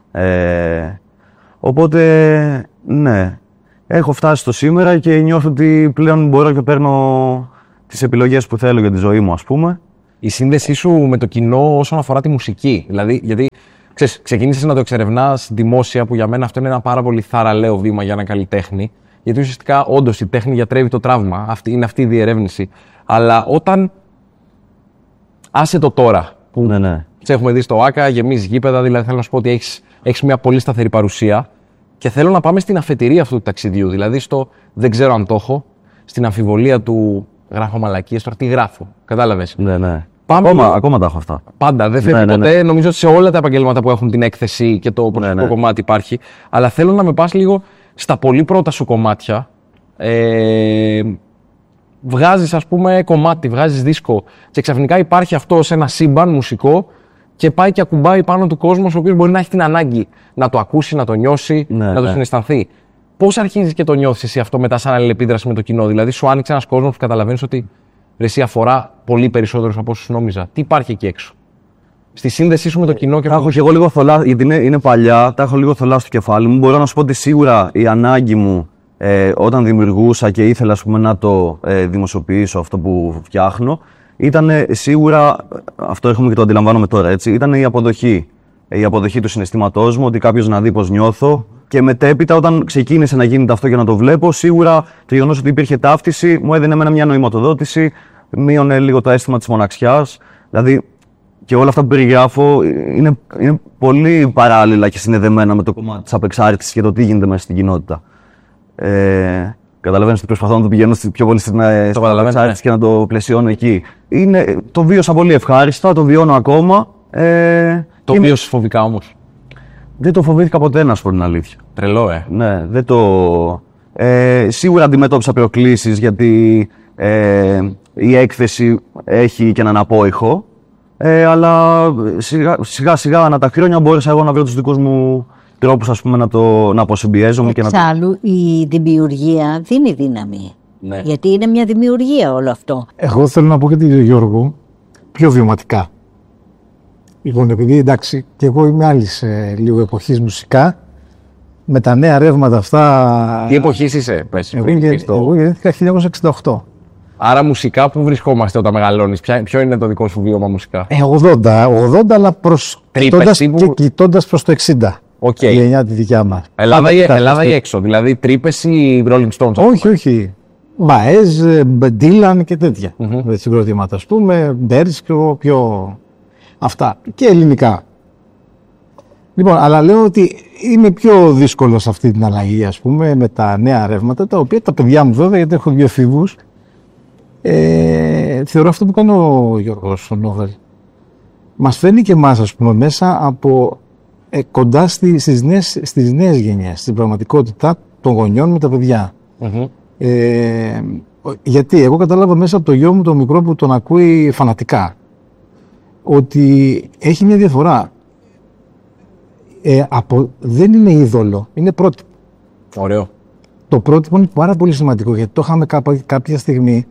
Οπότε, ναι. Έχω φτάσει στο σήμερα και νιώθω ότι πλέον μπορώ και παίρνω τις επιλογές που θέλω για τη ζωή μου, ας πούμε. Η σύνδεσή σου με το κοινό όσον αφορά τη μουσική. Δηλαδή, γιατί ξεκίνησες να το εξερευνάς δημόσια, που για μένα αυτό είναι ένα πάρα πολύ θαραλέο βήμα για ένα καλλιτέχνη. Γιατί ουσιαστικά, όντως, η τέχνη γιατρεύει το τραύμα. Είναι αυτή η διερεύνηση. Αλλά όταν. Άσε το τώρα. Που ναι. Σε έχουμε δει στο ΆΚΑ, γεμίζει γήπεδα, δηλαδή θέλω να σου πω ότι έχεις μια πολύ σταθερή παρουσία. Και θέλω να πάμε στην αφετηρία αυτού του ταξιδιού. Δηλαδή στο δεν ξέρω αν το έχω, στην αμφιβολία του γράφω μαλακίες, τώρα τι γράφω. Κατάλαβες. Ναι. Πάμε ακόμα τα έχω αυτά. Πάντα, δεν φεύγει ποτέ. Νομίζω ότι σε όλα τα επαγγέλματα που έχουν την έκθεση και το προσωπικό κομμάτι υπάρχει. Αλλά θέλω να με πας λίγο στα πολύ πρώτα σου κομμάτια. Βγάζεις, ας πούμε, κομμάτι, βγάζεις δίσκο και ξαφνικά υπάρχει αυτό σε ένα σύμπαν μουσικό και πάει και ακουμπάει πάνω του κόσμος, ο οποίος μπορεί να έχει την ανάγκη να το ακούσει, να το νιώσει, να το συναισθανθεί. Πώς αρχίζεις και το νιώθεις εσύ αυτό μετά σαν αλληλεπίδραση με το κοινό? Δηλαδή, σου άνοιξε ένας κόσμος που καταλαβαίνεις ότι εσύ αφορά πολύ περισσότερους από όσους νόμιζα. Τι υπάρχει εκεί έξω? Στη σύνδεσή σου με το κοινό και. Τα έχω και εγώ λίγο θολά, γιατί είναι παλιά, τα έχω λίγο θολά στο κεφάλι μου. Μπορώ να σου πω ότι σίγουρα η ανάγκη μου όταν δημιουργούσα και ήθελα, ας πούμε, να το δημοσιοποιήσω αυτό που φτιάχνω, ήταν σίγουρα, αυτό έρχομαι και το αντιλαμβάνομαι τώρα, έτσι, ήταν η αποδοχή. Η αποδοχή του συναισθήματός μου, ότι κάποιος να δει πώς νιώθω. Και μετέπειτα, όταν ξεκίνησε να γίνεται αυτό και να το βλέπω, σίγουρα το γεγονός ότι υπήρχε ταύτιση μου έδινε εμένα μια νοηματοδότηση, μείωνε λίγο το αίσθημα της μοναξιάς. Δηλαδή, και όλα αυτά που περιγράφω είναι πολύ παράλληλα και συνδεδεμένα με το κομμάτι της απεξάρτησης και το τι γίνεται μέσα στην κοινότητα. Καταλαβαίνεις ότι προσπαθώ να το πηγαίνω πιο πολύ στην απεξάρτηση και να το πλαισιώνω εκεί. Το βίωσα πολύ ευχάριστα, το βιώνω ακόμα. Το βίωσες φοβικά όμως? Δεν το φοβήθηκα ποτέ, να σου πω την αλήθεια. Τρελό, Ναι, δεν το. Σίγουρα αντιμετώπισα προκλήσεις, γιατί η έκθεση έχει και έναν απόϊχο. Αλλά σιγά σιγά ανά τα χρόνια μπόρεσα εγώ να βρω τους δικούς μου τρόπους, ας πούμε, να αποσυμπιέζομαι. Εξάλλου, η δημιουργία δίνει δύναμη. Ναι. Γιατί είναι μια δημιουργία όλο αυτό. Εγώ θέλω να πω και τον Γιώργο πιο βιωματικά. Λοιπόν, επειδή εντάξει, και εγώ είμαι άλλη λίγο εποχής μουσικά, με τα νέα ρεύματα αυτά. Τι εποχής είσαι, πες? Εγώ γεννήθηκα 1968. Άρα μουσικά που βρισκόμαστε όταν μεγαλώνεις? Ποιο είναι το δικό σου βίωμα μουσικά? 80, αλλά κοιτώντας προς το 60. Okay. Η γενιά τη δικιά μας. Ελλάδα ή έξω, δηλαδή τρύπες ή Rolling Stones? Όχι. Μπαέζ, Ντίλαν και τέτοια συγκροτήματα, ας πούμε, Μπέρις και πιο. Αυτά. Και ελληνικά. Λοιπόν, αλλά λέω ότι είμαι πιο δύσκολο σε αυτή την αλλαγή, ας πούμε, με τα νέα ρεύματα, τα οποία τα παιδιά μου βέβαια, γιατί έχω δύο εφήβους, θεωρώ αυτό που κάνει ο Γιώργος ο Νόβελ. Μας φέρνει και εμάς, ας πούμε, μέσα από κοντά στις νέες γενιές, στην πραγματικότητα των γονιών με τα παιδιά. Γιατί εγώ κατάλαβα μέσα από το γιο μου το μικρό που τον ακούει φανατικά ότι έχει μια διαφορά. Δεν είναι είδωλο, είναι πρότυπο. Ωραίο. Το πρότυπο είναι πάρα πολύ σημαντικό γιατί το είχαμε κάποια στιγμή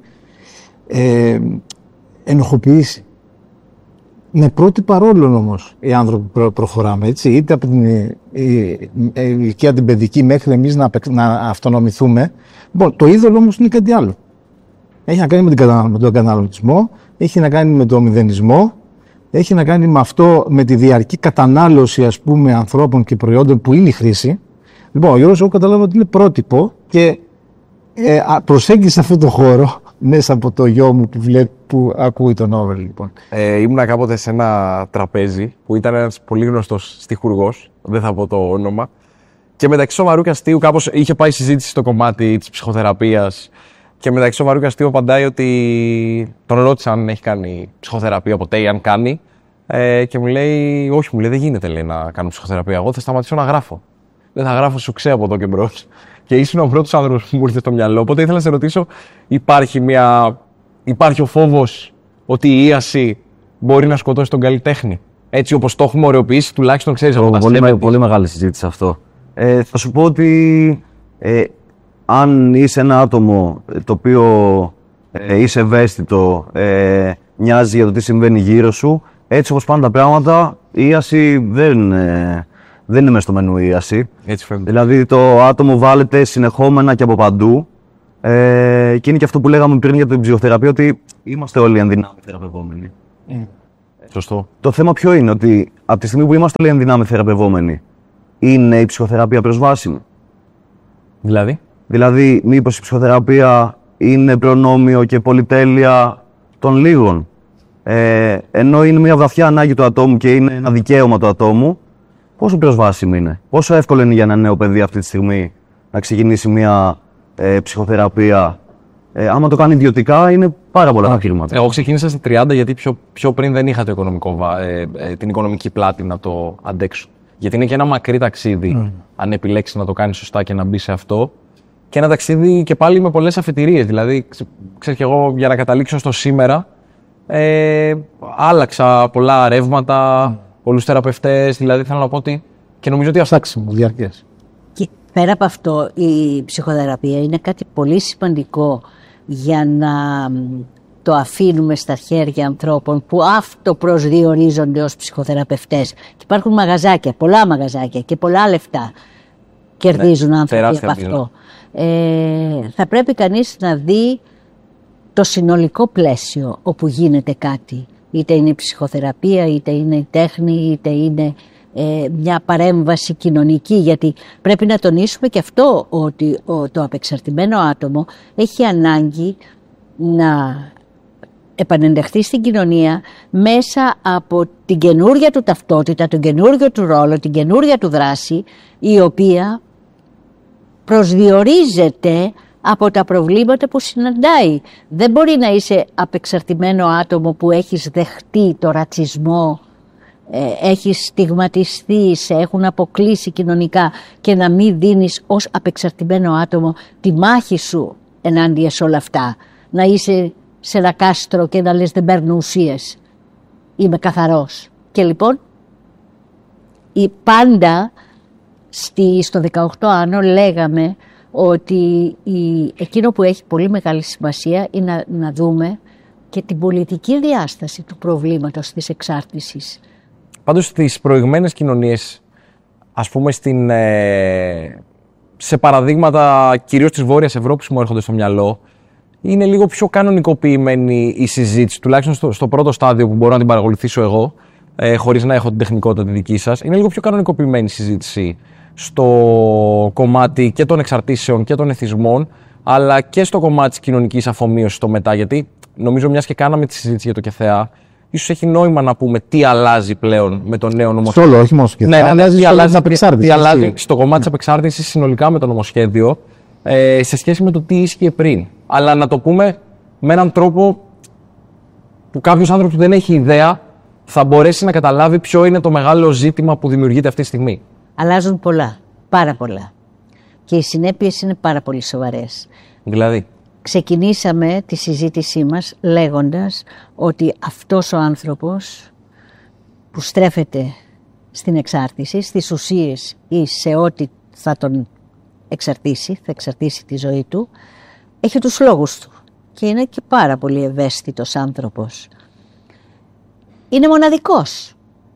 ενοχοποιήσει. Με πρότυπα ρόλων όμως οι άνθρωποι προχωράμε, έτσι, είτε από την ηλικία την παιδική μέχρι εμείς να αυτονομηθούμε. Λοιπόν, το είδωλο όμως είναι κάτι άλλο. Έχει να κάνει με τον καταναλωτισμό, έχει να κάνει με τον μηδενισμό, έχει να κάνει με αυτό, με τη διαρκή κατανάλωση, ας πούμε, ανθρώπων και προϊόντων που είναι η χρήση. Λοιπόν, ο Γιώργος, εγώ κατάλαβα ότι είναι πρότυπο και προσέγγισε αυτό το χώρο μέσα από το γιο μου που ακούει τον Όβελ, λοιπόν. Ήμουνα κάποτε σε ένα τραπέζι που ήταν ένας πολύ γνωστός στιχουργός, δεν θα πω το όνομα, και μεταξύ σοβαρού και αστείου κάπως είχε πάει συζήτηση στο κομμάτι της ψυχοθεραπείας. Και μεταξύ σοβαρού και αστείου απαντάει ότι τον ρώτησα αν έχει κάνει ψυχοθεραπεία ποτέ ή αν κάνει. Και μου λέει, όχι, μου λέει, δεν γίνεται, λέει, να κάνω ψυχοθεραπεία. Εγώ θα σταματήσω να γράφω. Δεν θα γράφω σουξέ από εδώ και μπρος. Και ήσουν ο πρώτος άνθρωπος που μου ήρθε στο μυαλό. Οπότε ήθελα να σε ρωτήσω, υπάρχει ο φόβος ότι η ίαση μπορεί να σκοτώσει τον καλλιτέχνη? Έτσι όπως το έχουμε ωρεοποιήσει, τουλάχιστον ξέρεις από τα στέλνη. Πολύ μεγάλη συζήτηση αυτό. Θα σου πω ότι αν είσαι ένα άτομο το οποίο είσαι ευαίσθητο, νοιάζει για το τι συμβαίνει γύρω σου, έτσι όπως πάνε τα πράγματα, η ίαση δεν είναι μέσα στο μενού η ίαση. Έτσι φαίνεται. Δηλαδή το άτομο βάλεται συνεχόμενα και από παντού και είναι και αυτό που λέγαμε πριν για την ψυχοθεραπεία, ότι είμαστε όλοι ενδυνάμει θεραπευόμενοι. Σωστό. Το θέμα ποιο είναι, ότι από τη στιγμή που είμαστε όλοι ενδυνάμει θεραπευόμενοι, είναι η ψυχοθεραπεία προσβάσιμη? Δηλαδή, μήπως η ψυχοθεραπεία είναι προνόμιο και πολυτέλεια των λίγων? Ενώ είναι μια βαθιά ανάγκη του ατόμου και είναι ένα δικαίωμα του ατόμου, πόσο προσβάσιμη είναι? Πόσο εύκολο είναι για ένα νέο παιδί αυτή τη στιγμή να ξεκινήσει μια ψυχοθεραπεία? Άμα το κάνει ιδιωτικά, είναι πάρα πολλά χρήματα. Εγώ ξεκίνησα στα 30 γιατί πιο πριν δεν είχα την οικονομική πλάτη να το αντέξω. Γιατί είναι και ένα μακρύ ταξίδι, αν επιλέξεις να το κάνεις σωστά και να μπει σε αυτό. Και ένα ταξίδι και πάλι με πολλές αφετηρίες. Δηλαδή, ξέρεις, και εγώ για να καταλήξω στο σήμερα, άλλαξα πολλά ρεύματα, πολλούς θεραπευτές. Δηλαδή, θέλω να πω ότι. Και νομίζω ότι Στάξιμο, διαρκές. Και πέρα από αυτό, η ψυχοθεραπεία είναι κάτι πολύ σημαντικό για να το αφήνουμε στα χέρια ανθρώπων που αυτοπροσδιορίζονται ως ψυχοθεραπευτές. Και υπάρχουν μαγαζάκια, πολλά μαγαζάκια και πολλά λεφτά κερδίζουν άνθρωποι από αυτό. Θα πρέπει κανείς να δει το συνολικό πλαίσιο όπου γίνεται κάτι. Είτε είναι η ψυχοθεραπεία, είτε είναι η τέχνη, είτε είναι μια παρέμβαση κοινωνική. Γιατί πρέπει να τονίσουμε και αυτό, ότι το απεξαρτημένο άτομο έχει ανάγκη να επανενταχθεί στην κοινωνία μέσα από την καινούρια του ταυτότητα, τον καινούριο του ρόλο, την καινούρια του δράση, η οποία προσδιορίζεται από τα προβλήματα που συναντάει. Δεν μπορεί να είσαι απεξαρτημένο άτομο που έχεις δεχτεί το ρατσισμό, έχεις στιγματιστεί, σε έχουν αποκλείσει κοινωνικά και να μην δίνεις ως απεξαρτημένο άτομο τη μάχη σου ενάντια σε όλα αυτά. Να είσαι σε ένα κάστρο και να λες δεν παίρνω ουσίες, είμαι καθαρός. Και λοιπόν πάντα στο 18 άνω λέγαμε ότι εκείνο που έχει πολύ μεγάλη σημασία είναι να δούμε και την πολιτική διάσταση του προβλήματος της εξάρτησης. Πάντως στις προηγμένες κοινωνίες, ας πούμε σε παραδείγματα κυρίως της Βόρειας Ευρώπης που μου έρχονται στο μυαλό, είναι λίγο πιο κανονικοποιημένη η συζήτηση, τουλάχιστον στο πρώτο στάδιο που μπορώ να την παρακολουθήσω εγώ, χωρίς να έχω την τεχνικότητα τη δική σας. Είναι λίγο πιο κανονικοποιημένη η συζήτηση στο κομμάτι και των εξαρτήσεων και των εθισμών, αλλά και στο κομμάτι της κοινωνικής αφομοίωσης στο μετά. Γιατί νομίζω, μιας και κάναμε τη συζήτηση για το ΚΕΘΕΑ, ίσως έχει νόημα να πούμε τι αλλάζει πλέον με το νέο νομοσχέδιο. Στο όλο, όχι μόνο στο ΚΕΘΕΑ. Τι αλλάζει στο κομμάτι της απεξάρτησης συνολικά με το νομοσχέδιο, σε σχέση με το τι ίσχυε πριν. Αλλά να το πούμε με έναν τρόπο που κάποιος άνθρωπος που δεν έχει ιδέα θα μπορέσει να καταλάβει ποιο είναι το μεγάλο ζήτημα που δημιουργείται αυτή τη στιγμή. Αλλάζουν πολλά, πάρα πολλά. και οι συνέπειες είναι πάρα πολύ σοβαρές. Δηλαδή. Ξεκινήσαμε τη συζήτησή μας λέγοντας ότι αυτός ο άνθρωπος που στρέφεται στην εξάρτηση, στις ουσίες ή σε ό,τι θα τον εξαρτήσει, θα εξαρτήσει τη ζωή του, έχει τους λόγους του και είναι και πάρα πολύ ευαίσθητος άνθρωπος. Είναι μοναδικός.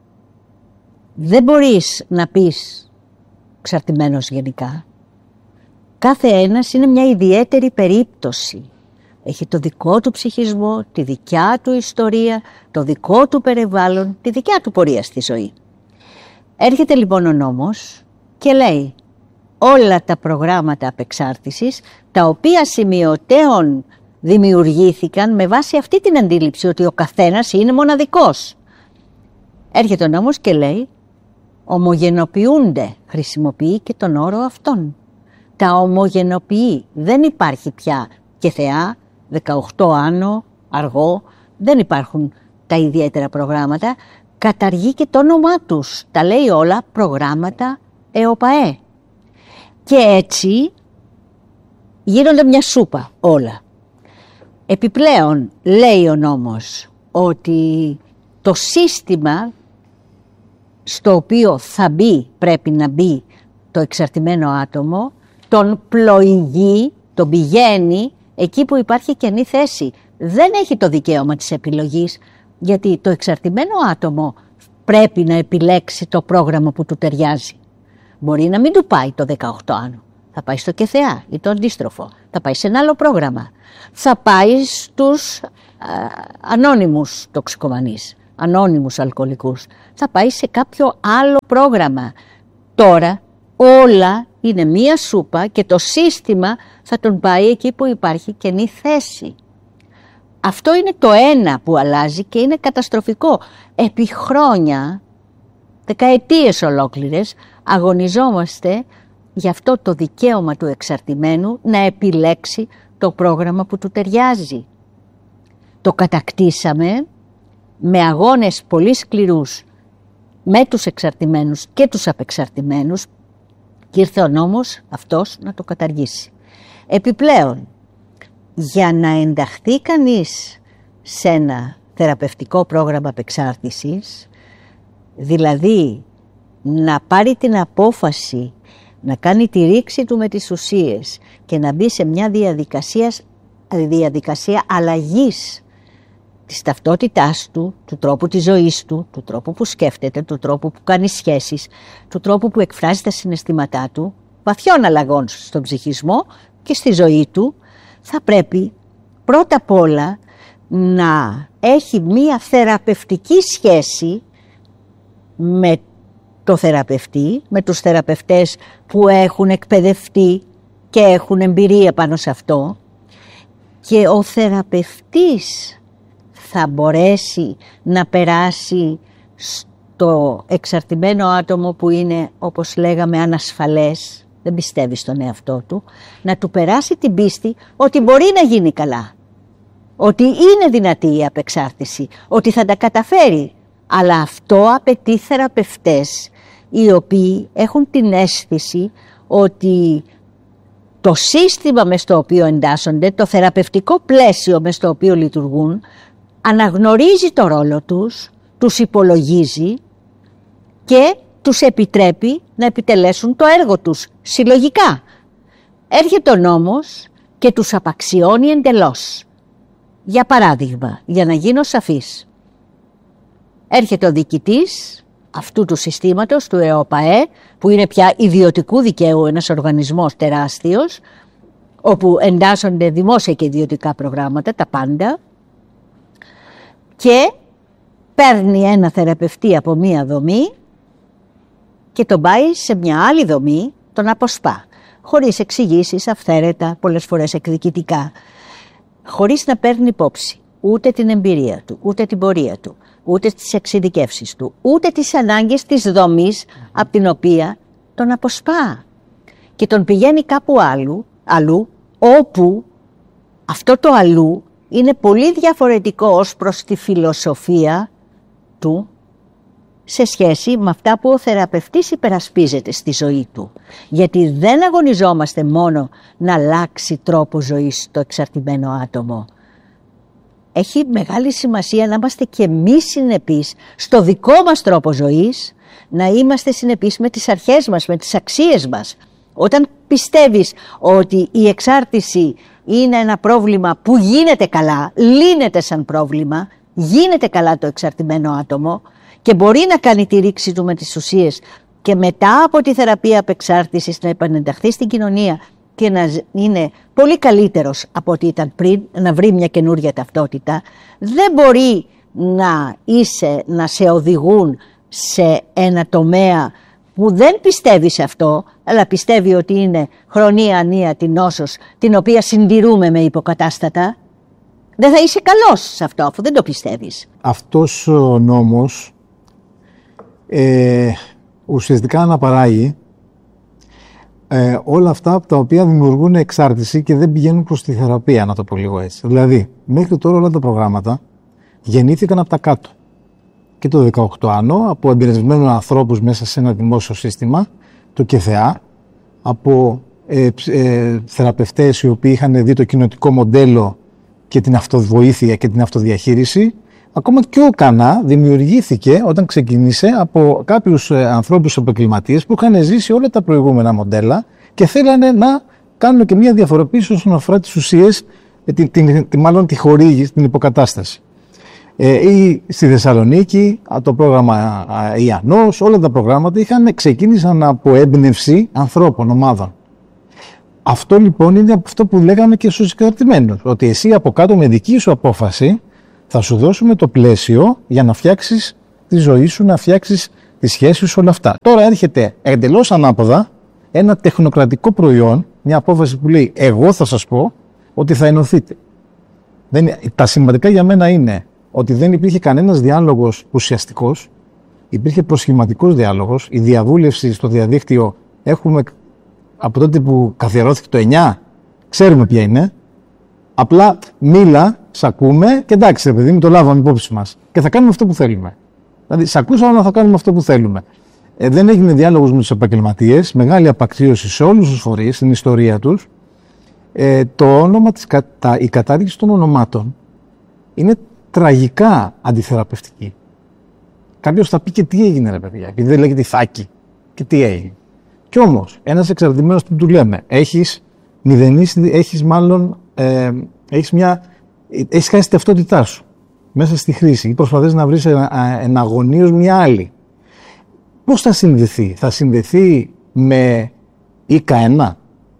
Δεν μπορείς να πεις εξαρτημένος γενικά. Κάθε ένας είναι μια ιδιαίτερη περίπτωση. Έχει το δικό του ψυχισμό, τη δικιά του ιστορία, το δικό του περιβάλλον, τη δικιά του πορεία στη ζωή. Έρχεται λοιπόν ο νόμος και λέει όλα τα προγράμματα απεξάρτησης, τα οποία σημειωτέων δημιουργήθηκαν με βάση αυτή την αντίληψη ότι ο καθένας είναι μοναδικός. Έρχεται ο νόμος και λέει ομογενοποιούνται, χρησιμοποιεί και τον όρο αυτόν. Τα ομογενοποιεί, δεν υπάρχει πια και θεά, 18 άνω, αργό, δεν υπάρχουν τα ιδιαίτερα προγράμματα, καταργεί και το όνομά τους, τα λέει όλα προγράμματα ΕΟΠΑΕ. Και έτσι γίνονται μια σούπα όλα. Επιπλέον λέει ο νόμος ότι το σύστημα στο οποίο θα μπει, πρέπει να μπει το εξαρτημένο άτομο, τον πλοηγεί, τον πηγαίνει εκεί που υπάρχει κενή θέση. Δεν έχει το δικαίωμα της επιλογής, γιατί το εξαρτημένο άτομο πρέπει να επιλέξει το πρόγραμμα που του ταιριάζει. Μπορεί να μην του πάει το 18 άνω, θα πάει στο ΚΕΘΕΑ ή το αντίστροφο, θα πάει σε ένα άλλο πρόγραμμα, θα πάει στους ανώνυμους τοξικομανείς, ανώνυμους αλκοολικούς, θα πάει σε κάποιο άλλο πρόγραμμα. Τώρα όλα είναι μία σούπα και το σύστημα θα τον πάει εκεί που υπάρχει κενή θέση. Αυτό είναι το ένα που αλλάζει και είναι καταστροφικό. Επί χρόνια, δεκαετίες ολόκληρες, αγωνιζόμαστε για αυτό το δικαίωμα του εξαρτημένου να επιλέξει το πρόγραμμα που του ταιριάζει. Το κατακτήσαμε με αγώνες πολύ σκληρούς με τους εξαρτημένους και τους απεξαρτημένους και ήρθε ο νόμος αυτός να το καταργήσει. Επιπλέον, για να ενταχθεί κανείς σε ένα θεραπευτικό πρόγραμμα απεξάρτησης, δηλαδή να πάρει την απόφαση να κάνει τη ρήξη του με τις ουσίες και να μπει σε μια διαδικασία αλλαγής της ταυτότητάς του, του τρόπου της ζωής του, του τρόπου που σκέφτεται, του τρόπου που κάνει σχέσεις, του τρόπου που εκφράζει τα συναισθήματά του, βαθιών αλλαγών στον ψυχισμό και στη ζωή του, θα πρέπει πρώτα απ' όλα να έχει μία θεραπευτική σχέση με το θεραπευτή, με τους θεραπευτές που έχουν εκπαιδευτεί και έχουν εμπειρία πάνω σε αυτό, και ο θεραπευτής θα μπορέσει να περάσει στο εξαρτημένο άτομο που είναι, όπως λέγαμε, ανασφαλές, δεν πιστεύει στον εαυτό του, να του περάσει την πίστη ότι μπορεί να γίνει καλά, ότι είναι δυνατή η απεξάρτηση, ότι θα τα καταφέρει. Αλλά αυτό απαιτεί θεραπευτές οι οποίοι έχουν την αίσθηση ότι το σύστημα μες στο οποίο εντάσσονται, το θεραπευτικό πλαίσιο μες στο οποίο λειτουργούν, αναγνωρίζει το ρόλο τους, τους υπολογίζει και τους επιτρέπει να επιτελέσουν το έργο τους συλλογικά. Έρχεται ο νόμος και τους απαξιώνει εντελώς. Για παράδειγμα, για να γίνω σαφής, έρχεται ο διοικητής αυτού του συστήματος, του ΕΟΠΑΕ, που είναι πια ιδιωτικού δικαίου ένας οργανισμός τεράστιος, όπου εντάσσονται δημόσια και ιδιωτικά προγράμματα, τα πάντα, και παίρνει ένα θεραπευτή από μία δομή και τον πάει σε μια άλλη δομή, τον αποσπά, χωρίς εξηγήσεις, αυθαίρετα, πολλές φορές εκδικητικά, χωρίς να παίρνει υπόψη ούτε την εμπειρία του, ούτε την πορεία του, ούτε τις εξειδικεύσεις του, ούτε τις ανάγκες της δομής από την οποία τον αποσπά. Και τον πηγαίνει κάπου αλλού, όπου αυτό το αλλού είναι πολύ διαφορετικό ως προς τη φιλοσοφία του, σε σχέση με αυτά που ο θεραπευτής υπερασπίζεται στη ζωή του. Γιατί δεν αγωνιζόμαστε μόνο να αλλάξει τρόπο ζωής το εξαρτημένο άτομο. Έχει μεγάλη σημασία να είμαστε και εμείς συνεπείς στο δικό μας τρόπο ζωής, να είμαστε συνεπείς με τις αρχές μας, με τις αξίες μας. Όταν πιστεύεις ότι η εξάρτηση είναι ένα πρόβλημα που γίνεται καλά, λύνεται σαν πρόβλημα, γίνεται καλά το εξαρτημένο άτομο και μπορεί να κάνει τη ρήξη του με τις ουσίες και μετά από τη θεραπεία απεξάρτησης να επανενταχθεί στην κοινωνία και να είναι πολύ καλύτερος από ό,τι ήταν πριν, να βρει μια καινούρια ταυτότητα, δεν μπορεί να σε οδηγούν σε ένα τομέα που δεν πιστεύει σε αυτό, αλλά πιστεύει ότι είναι χρονία ανία την νόσος, την οποία συντηρούμε με υποκατάστατα. Δεν θα είσαι καλός σε αυτό, αφού δεν το πιστεύεις. Αυτός ο νόμος ουσιαστικά αναπαράγει όλα αυτά τα οποία δημιουργούν εξάρτηση και δεν πηγαίνουν προς τη θεραπεία, να το πω λίγο έτσι. Δηλαδή, μέχρι τώρα όλα τα προγράμματα γεννήθηκαν από τα κάτω. Και το 18άνω, από εμπειρεσμένους ανθρώπους μέσα σε ένα δημόσιο σύστημα, το ΚΕΘΕΑ, από θεραπευτές οι οποίοι είχαν δει το κοινοτικό μοντέλο και την αυτοβοήθεια και την αυτοδιαχείριση. Ακόμα και ο ΚΑΝΑ δημιουργήθηκε όταν ξεκίνησε από κάποιους ανθρώπους επαγγελματίες που είχαν ζήσει όλα τα προηγούμενα μοντέλα και θέλανε να κάνουν και μια διαφοροποίηση όσον αφορά τις ουσίες, μάλλον τη χορήγηση, την υποκατάσταση. Ή στη Θεσσαλονίκη, το πρόγραμμα Ιαννός, όλα τα προγράμματα ξεκίνησαν από έμπνευση ανθρώπων, ομάδων. Αυτό λοιπόν είναι αυτό που λέγαμε και στους εξαρτημένους, ότι εσύ από κάτω με δική σου απόφαση θα σου δώσουμε το πλαίσιο για να φτιάξεις τη ζωή σου, να φτιάξεις τη σχέση σου, όλα αυτά. Τώρα έρχεται εντελώς ανάποδα ένα τεχνοκρατικό προϊόν, μια απόφαση που λέει εγώ θα σας πω ότι θα ενωθείτε. Τα σημαντικά για μένα είναι ότι δεν υπήρχε κανένας διάλογος ουσιαστικός, υπήρχε προσχηματικός διάλογος, η διαβούλευση στο διαδίκτυο έχουμε από τότε που καθιερώθηκε το 9, ξέρουμε ποια είναι, απλά μίλα, σ' ακούμε και εντάξει ρε παιδί μου, το λάβαμε υπόψη μας και θα κάνουμε αυτό που θέλουμε. Δηλαδή σ' ακούσαμε αλλά θα κάνουμε αυτό που θέλουμε. Δεν έγινε διάλογος με τους επαγγελματίες, μεγάλη απαξίωση σε όλους τους φορείς, στην ιστορία τους. Το όνομα η κατάργηση των ονομάτων είναι τραγικά αντιθεραπευτική. Κάποιος θα πει και τι έγινε ρε παιδιά, επειδή δεν λέγεται Ιθάκη και τι έγινε. Κι όμως, ένας εξαρτημένος που του λέμε, έχεις χάσει τη ταυτότητά σου μέσα στη χρήση ή προσπαθείς να βρεις εναγωνίως μια άλλη. Πώς θα συνδεθεί, θα συνδεθεί με ΙΚΑ1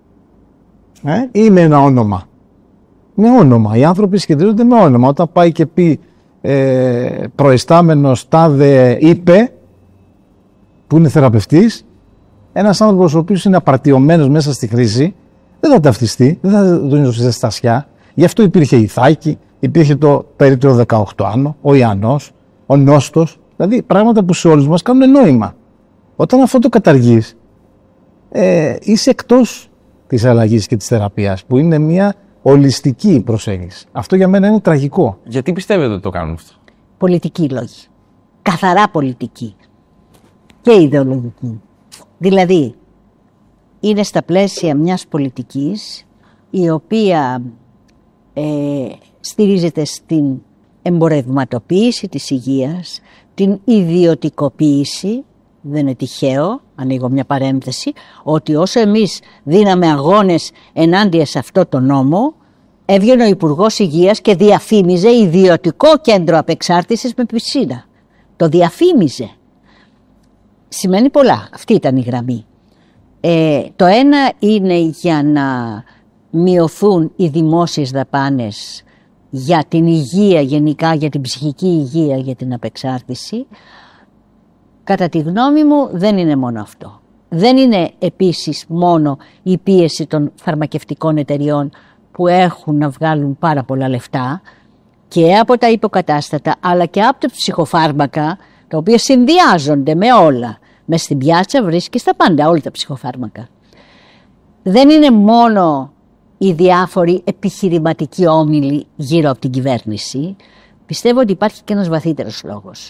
ή με ένα όνομα. Με όνομα. Οι άνθρωποι σχεδιάζονται με όνομα. Όταν πάει και πει προϊστάμενος τάδε είπε, που είναι θεραπευτής, ένας άνθρωπος ο οποίος είναι απαρτιωμένος μέσα στη χρήση, δεν θα ταυτιστεί, δεν θα τον δώσει ζεστασιά. Γι' αυτό υπήρχε η Ιθάκη, υπήρχε το περίπτωρο 18άνω, ο Ιαννός, ο Νόστος, δηλαδή πράγματα που σε όλους μας κάνουν νόημα. Όταν αυτό το καταργείς, είσαι εκτός της αλλαγής και της θεραπείας, που είναι μια ολιστική προσέγγιση. Αυτό για μένα είναι τραγικό. Γιατί πιστεύετε ότι το κάνουν αυτό? Πολιτική λόγη. Καθαρά πολιτική. Και ιδεολογική. Δηλαδή, είναι στα πλαίσια μιας πολιτικής η οποία στηρίζεται στην εμπορευματοποίηση της υγείας, την ιδιωτικοποίηση. Δεν είναι τυχαίο, ανοίγω μια παρένθεση, ότι όσο εμείς δίναμε αγώνες ενάντια σε αυτό το νόμο, έβγαινε ο Υπουργός Υγείας και διαφήμιζε ιδιωτικό κέντρο απεξάρτησης με πισίνα. Το διαφήμιζε. Σημαίνει πολλά. Αυτή ήταν η γραμμή. Το ένα είναι για να μειωθούν οι δημόσιες δαπάνες για την υγεία γενικά, για την ψυχική υγεία, για την απεξάρτηση. Κατά τη γνώμη μου δεν είναι μόνο αυτό. Δεν είναι επίσης μόνο η πίεση των φαρμακευτικών εταιριών που έχουν να βγάλουν πάρα πολλά λεφτά και από τα υποκατάστατα αλλά και από τα ψυχοφάρμακα, τα οποία συνδυάζονται με όλα. Μες στην πιάτσα βρίσκεις τα πάντα, όλα τα ψυχοφάρμακα. Δεν είναι μόνο οι διάφοροι επιχειρηματικοί όμιλοι γύρω από την κυβέρνηση. Πιστεύω ότι υπάρχει και ένας βαθύτερος λόγος.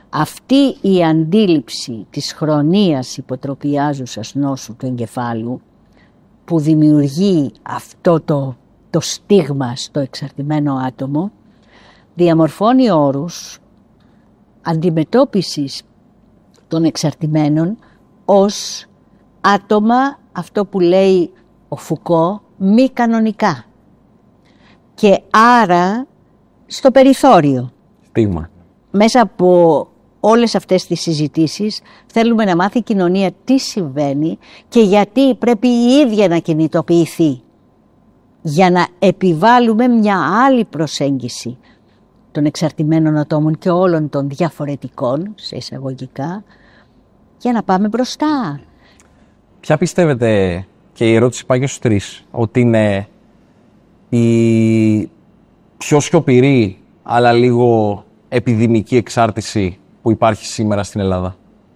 Αυτή η αντίληψη της χρονίας υποτροπιάζουσας νόσου του εγκεφάλου που δημιουργεί αυτό το στίγμα στο εξαρτημένο άτομο διαμορφώνει όρους αντιμετώπισης των εξαρτημένων ως άτομα, αυτό που λέει ο Φουκώ, μη κανονικά και άρα στο περιθώριο. Στίγμα. Μέσα από όλες αυτές τις συζητήσεις θέλουμε να μάθει η κοινωνία τι συμβαίνει και γιατί πρέπει η ίδια να κινητοποιηθεί για να επιβάλλουμε μια άλλη προσέγγιση των εξαρτημένων ατόμων και όλων των διαφορετικών, σε εισαγωγικά, για να πάμε μπροστά. Ποια πιστεύετε, και η ερώτηση πάει και στους τρεις, ότι είναι η πιο σιωπηρή αλλά λίγο επιδημική εξάρτηση που υπάρχει σήμερα στην Ελλάδα?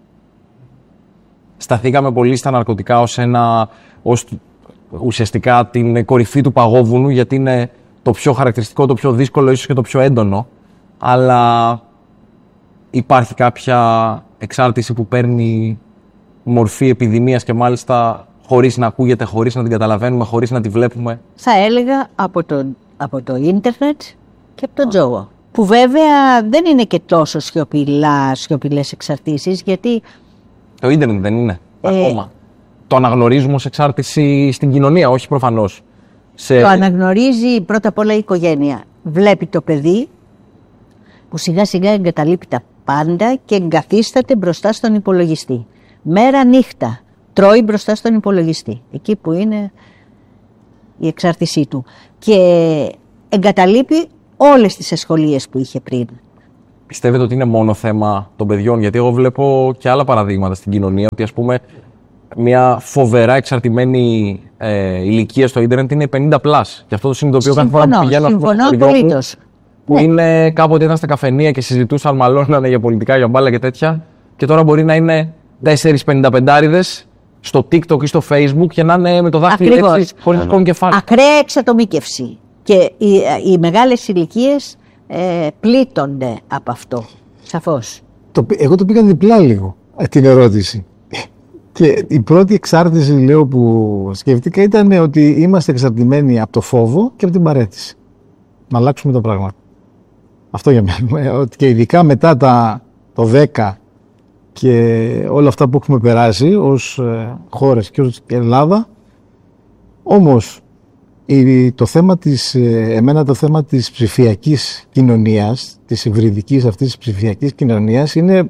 Σταθήκαμε πολύ στα ναρκωτικά ως ουσιαστικά την κορυφή του παγόβουνου, γιατί είναι το πιο χαρακτηριστικό, το πιο δύσκολο, ίσως και το πιο έντονο, αλλά υπάρχει κάποια εξάρτηση που παίρνει μορφή επιδημίας και μάλιστα χωρίς να ακούγεται, χωρίς να την καταλαβαίνουμε, χωρίς να τη βλέπουμε? Θα έλεγα από το ίντερνετ και από τον τζόγο, που βέβαια δεν είναι και τόσο σιωπηλές εξαρτήσεις, γιατί... Το ίντερνετ δεν είναι ακόμα. Το αναγνωρίζουμε ως εξάρτηση στην κοινωνία, όχι προφανώς. Το αναγνωρίζει πρώτα απ' όλα η οικογένεια. Βλέπει το παιδί που σιγά σιγά εγκαταλείπει τα πάντα και εγκαθίσταται μπροστά στον υπολογιστή. Μέρα νύχτα τρώει μπροστά στον υπολογιστή, εκεί που είναι η εξάρτησή του. Και εγκαταλείπει όλες τις ασχολίες που είχε πριν. Πιστεύετε ότι είναι μόνο θέμα των παιδιών? Γιατί εγώ βλέπω και άλλα παραδείγματα στην κοινωνία, ότι ας πούμε μια φοβερά εξαρτημένη ηλικία στο ίντερνετ είναι 50+. Και αυτό το συνειδητοποιώ κάθε φορά που πηγαίνω. Συμφωνώ απολύτως. Που είναι, κάποτε ήταν στα καφενεία και συζητούσαν, μαλώνανε για πολιτικά, για μπάλα και τέτοια, και τώρα μπορεί να είναι 4-55άριδες στο TikTok ή στο Facebook και να είναι με το δάχτυλο έτσι, χωρίς να σηκώνουν κεφάλι. Ακραία εξατομίκευση. Και οι μεγάλες ηλικίες πλήττονται από αυτό. Σαφώς. Εγώ το πήγα διπλά λίγο την ερώτηση. Και η πρώτη εξάρτηση, λέω, που σκέφτηκα ήταν ότι είμαστε εξαρτημένοι από το φόβο και από την παραίτηση. Να αλλάξουμε τα πράγματα. Αυτό για μένα. Και ειδικά μετά το 10 και όλα αυτά που έχουμε περάσει ως χώρες και ως Ελλάδα. Όμως το θέμα της ψηφιακής κοινωνίας, της υβριδικής αυτής της ψηφιακής κοινωνίας, είμαι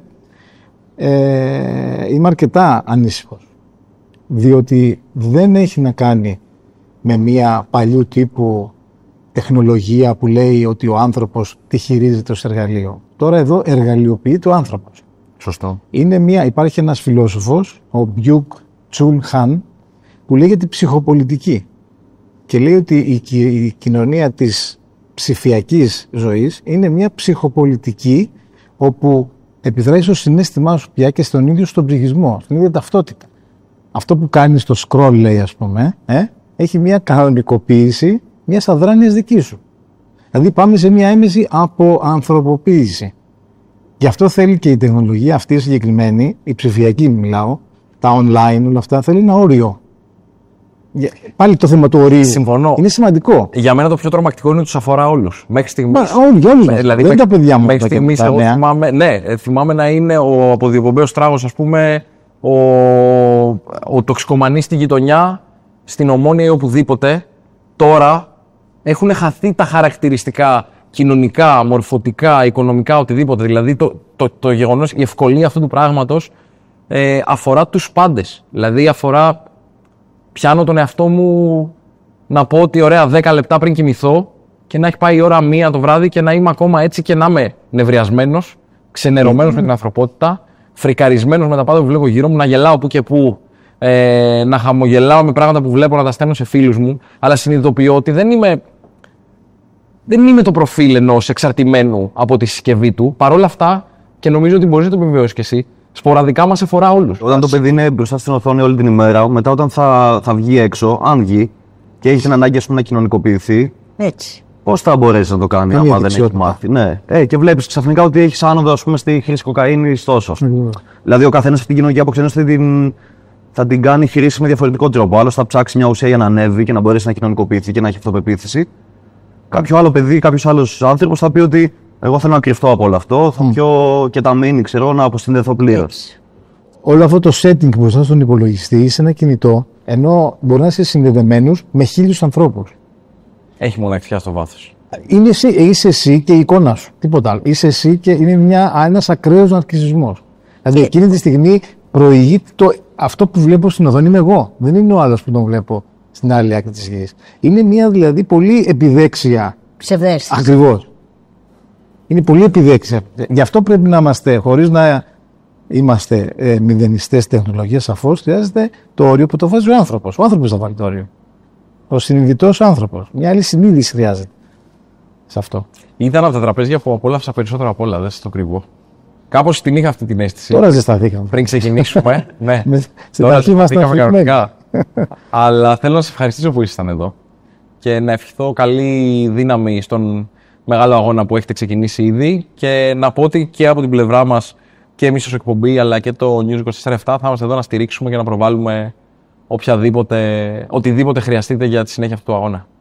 αρκετά ανήσυχος. Διότι δεν έχει να κάνει με μια παλιού τύπου τεχνολογία που λέει ότι ο άνθρωπος τη χειρίζεται ως εργαλείο. Τώρα εδώ εργαλειοποιείται ο άνθρωπος. Σωστό. Υπάρχει ένας φιλόσοφος, ο Μπιουκ Τσουλ Χαν, που λέει για την ψυχοπολιτική. Και λέει ότι η κοινωνία της ψηφιακής ζωής είναι μια ψυχοπολιτική όπου επιδράει στο συναίσθημά σου πια και στον ίδιο στον ψυχισμό, στην ίδια ταυτότητα. Αυτό που κάνει στο scroll, λέει, ας πούμε, έχει μια κανονικοποίηση μιας αδράνειας δική σου. Δηλαδή πάμε σε μια έμεση αποανθρωποποίηση. Γι' αυτό θέλει και η τεχνολογία αυτή συγκεκριμένη, η ψηφιακή μιλάω, τα online, όλα αυτά, θέλει ένα όριο. Πάλι το θέμα του ορίου. Συμφωνώ. Είναι σημαντικό. Για μένα το πιο τρομακτικό είναι ότι τους αφορά όλους. Μέχρι στιγμής. Όλους. Δηλαδή, δεν τα παιδιά μου. Μέχρι στιγμής, εγώ θυμάμαι να είναι ο αποδιοπομπαίος τράγος, ας πούμε, ο τοξικομανής στη γειτονιά, στην Ομόνια ή οπουδήποτε. Τώρα έχουν χαθεί τα χαρακτηριστικά κοινωνικά, μορφωτικά, οικονομικά, οτιδήποτε. Δηλαδή το γεγονός, η ευκολία αυτού του πράγματος αφορά τους πάντες. Δηλαδή αφορά. Πιάνω τον εαυτό μου να πω ότι ωραία 10 λεπτά πριν κοιμηθώ και να έχει πάει η ώρα 1 το βράδυ και να είμαι ακόμα έτσι και να είμαι νευριασμένος, ξενερωμένος με την ανθρωπότητα, φρικαρισμένος με τα πάντα που βλέπω γύρω μου, να γελάω που και που, να χαμογελάω με πράγματα που βλέπω, να τα στέλνω σε φίλους μου, αλλά συνειδητοποιώ ότι δεν είμαι το προφίλ ενός εξαρτημένου από τη συσκευή του. Παρ' όλα αυτά, και νομίζω ότι μπορείς να το επιβεβαιώσεις κι εσύ, σποραδικά μας αφορά όλους. Όταν το παιδί είναι μπροστά στην οθόνη όλη την ημέρα, μετά όταν θα βγει έξω, αν βγει και έχει την ανάγκη, ας πούμε, να κοινωνικοποιηθεί. Έτσι. Πώς θα μπορέσει να το κάνει άμα δεν έχει μάθει. Ναι. Και βλέπεις ξαφνικά ότι έχεις άνοδο, ας πούμε, στη χρήση κοκαίνης τόσο. Δηλαδή, ο καθένας αυτή την κοινωνική αποξένωση θα την κάνει χρήση με διαφορετικό τρόπο. Άλλος θα ψάξει μια ουσία για να ανέβει και να μπορέσει να κοινωνικοποιηθεί και να έχει αυτοπεποίθηση. Κάποιο άλλο παιδί, κάποιος άλλος άνθρωπος θα πει ότι εγώ θέλω να κρυφτώ από όλο αυτό, θα πιω και τα μήνυ, ξέρω, να αποσυνδεθώ πλήρως. Όλο αυτό το setting μπροστά στον υπολογιστή είσαι ένα κινητό, ενώ μπορεί να είσαι συνδεδεμένος με 1.000 ανθρώπους. Έχει μοναξιά στο βάθος. Είσαι εσύ και η εικόνα σου. Τίποτα άλλο. Είσαι εσύ και είναι ένας ακραίος ναρκισσισμός. Δηλαδή εκείνη τη στιγμή προηγείται αυτό που βλέπω στην οθόνη είμαι εγώ. Δεν είναι ο άλλος που τον βλέπω στην άλλη άκρη της γης. Είναι μια δηλαδή πολύ επιδέξια. Ψευδαίσθηση. Ακριβώς. Είναι πολύ επιδέξια. Γι' αυτό πρέπει να είμαστε, χωρίς να είμαστε μηδενιστές τεχνολογίας, σαφώς χρειάζεται το όριο που το βάζει ο άνθρωπος. Ο άνθρωπος θα βάλει το όριο. Ο συνειδητός άνθρωπος. Μια άλλη συνείδηση χρειάζεται σε αυτό. Ήταν από τα τραπέζια που απόλαυσα περισσότερο απ' όλα, δεν σας το κρύβω. Κάπως την είχα αυτή την αίσθηση. Τώρα ζεσταθήκαμε. Πριν ξεκινήσουμε. Ναι, στην αρχή ήμασταν κανονικά. Αλλά θέλω να σας ευχαριστήσω που ήσασταν εδώ και να ευχηθώ καλή δύναμη στον μεγάλο αγώνα που έχετε ξεκινήσει ήδη και να πω ότι και από την πλευρά μας και εμείς ως εκπομπή αλλά και το News 24/7 θα είμαστε εδώ να στηρίξουμε και να προβάλλουμε οτιδήποτε χρειαστείτε για τη συνέχεια αυτού του αγώνα.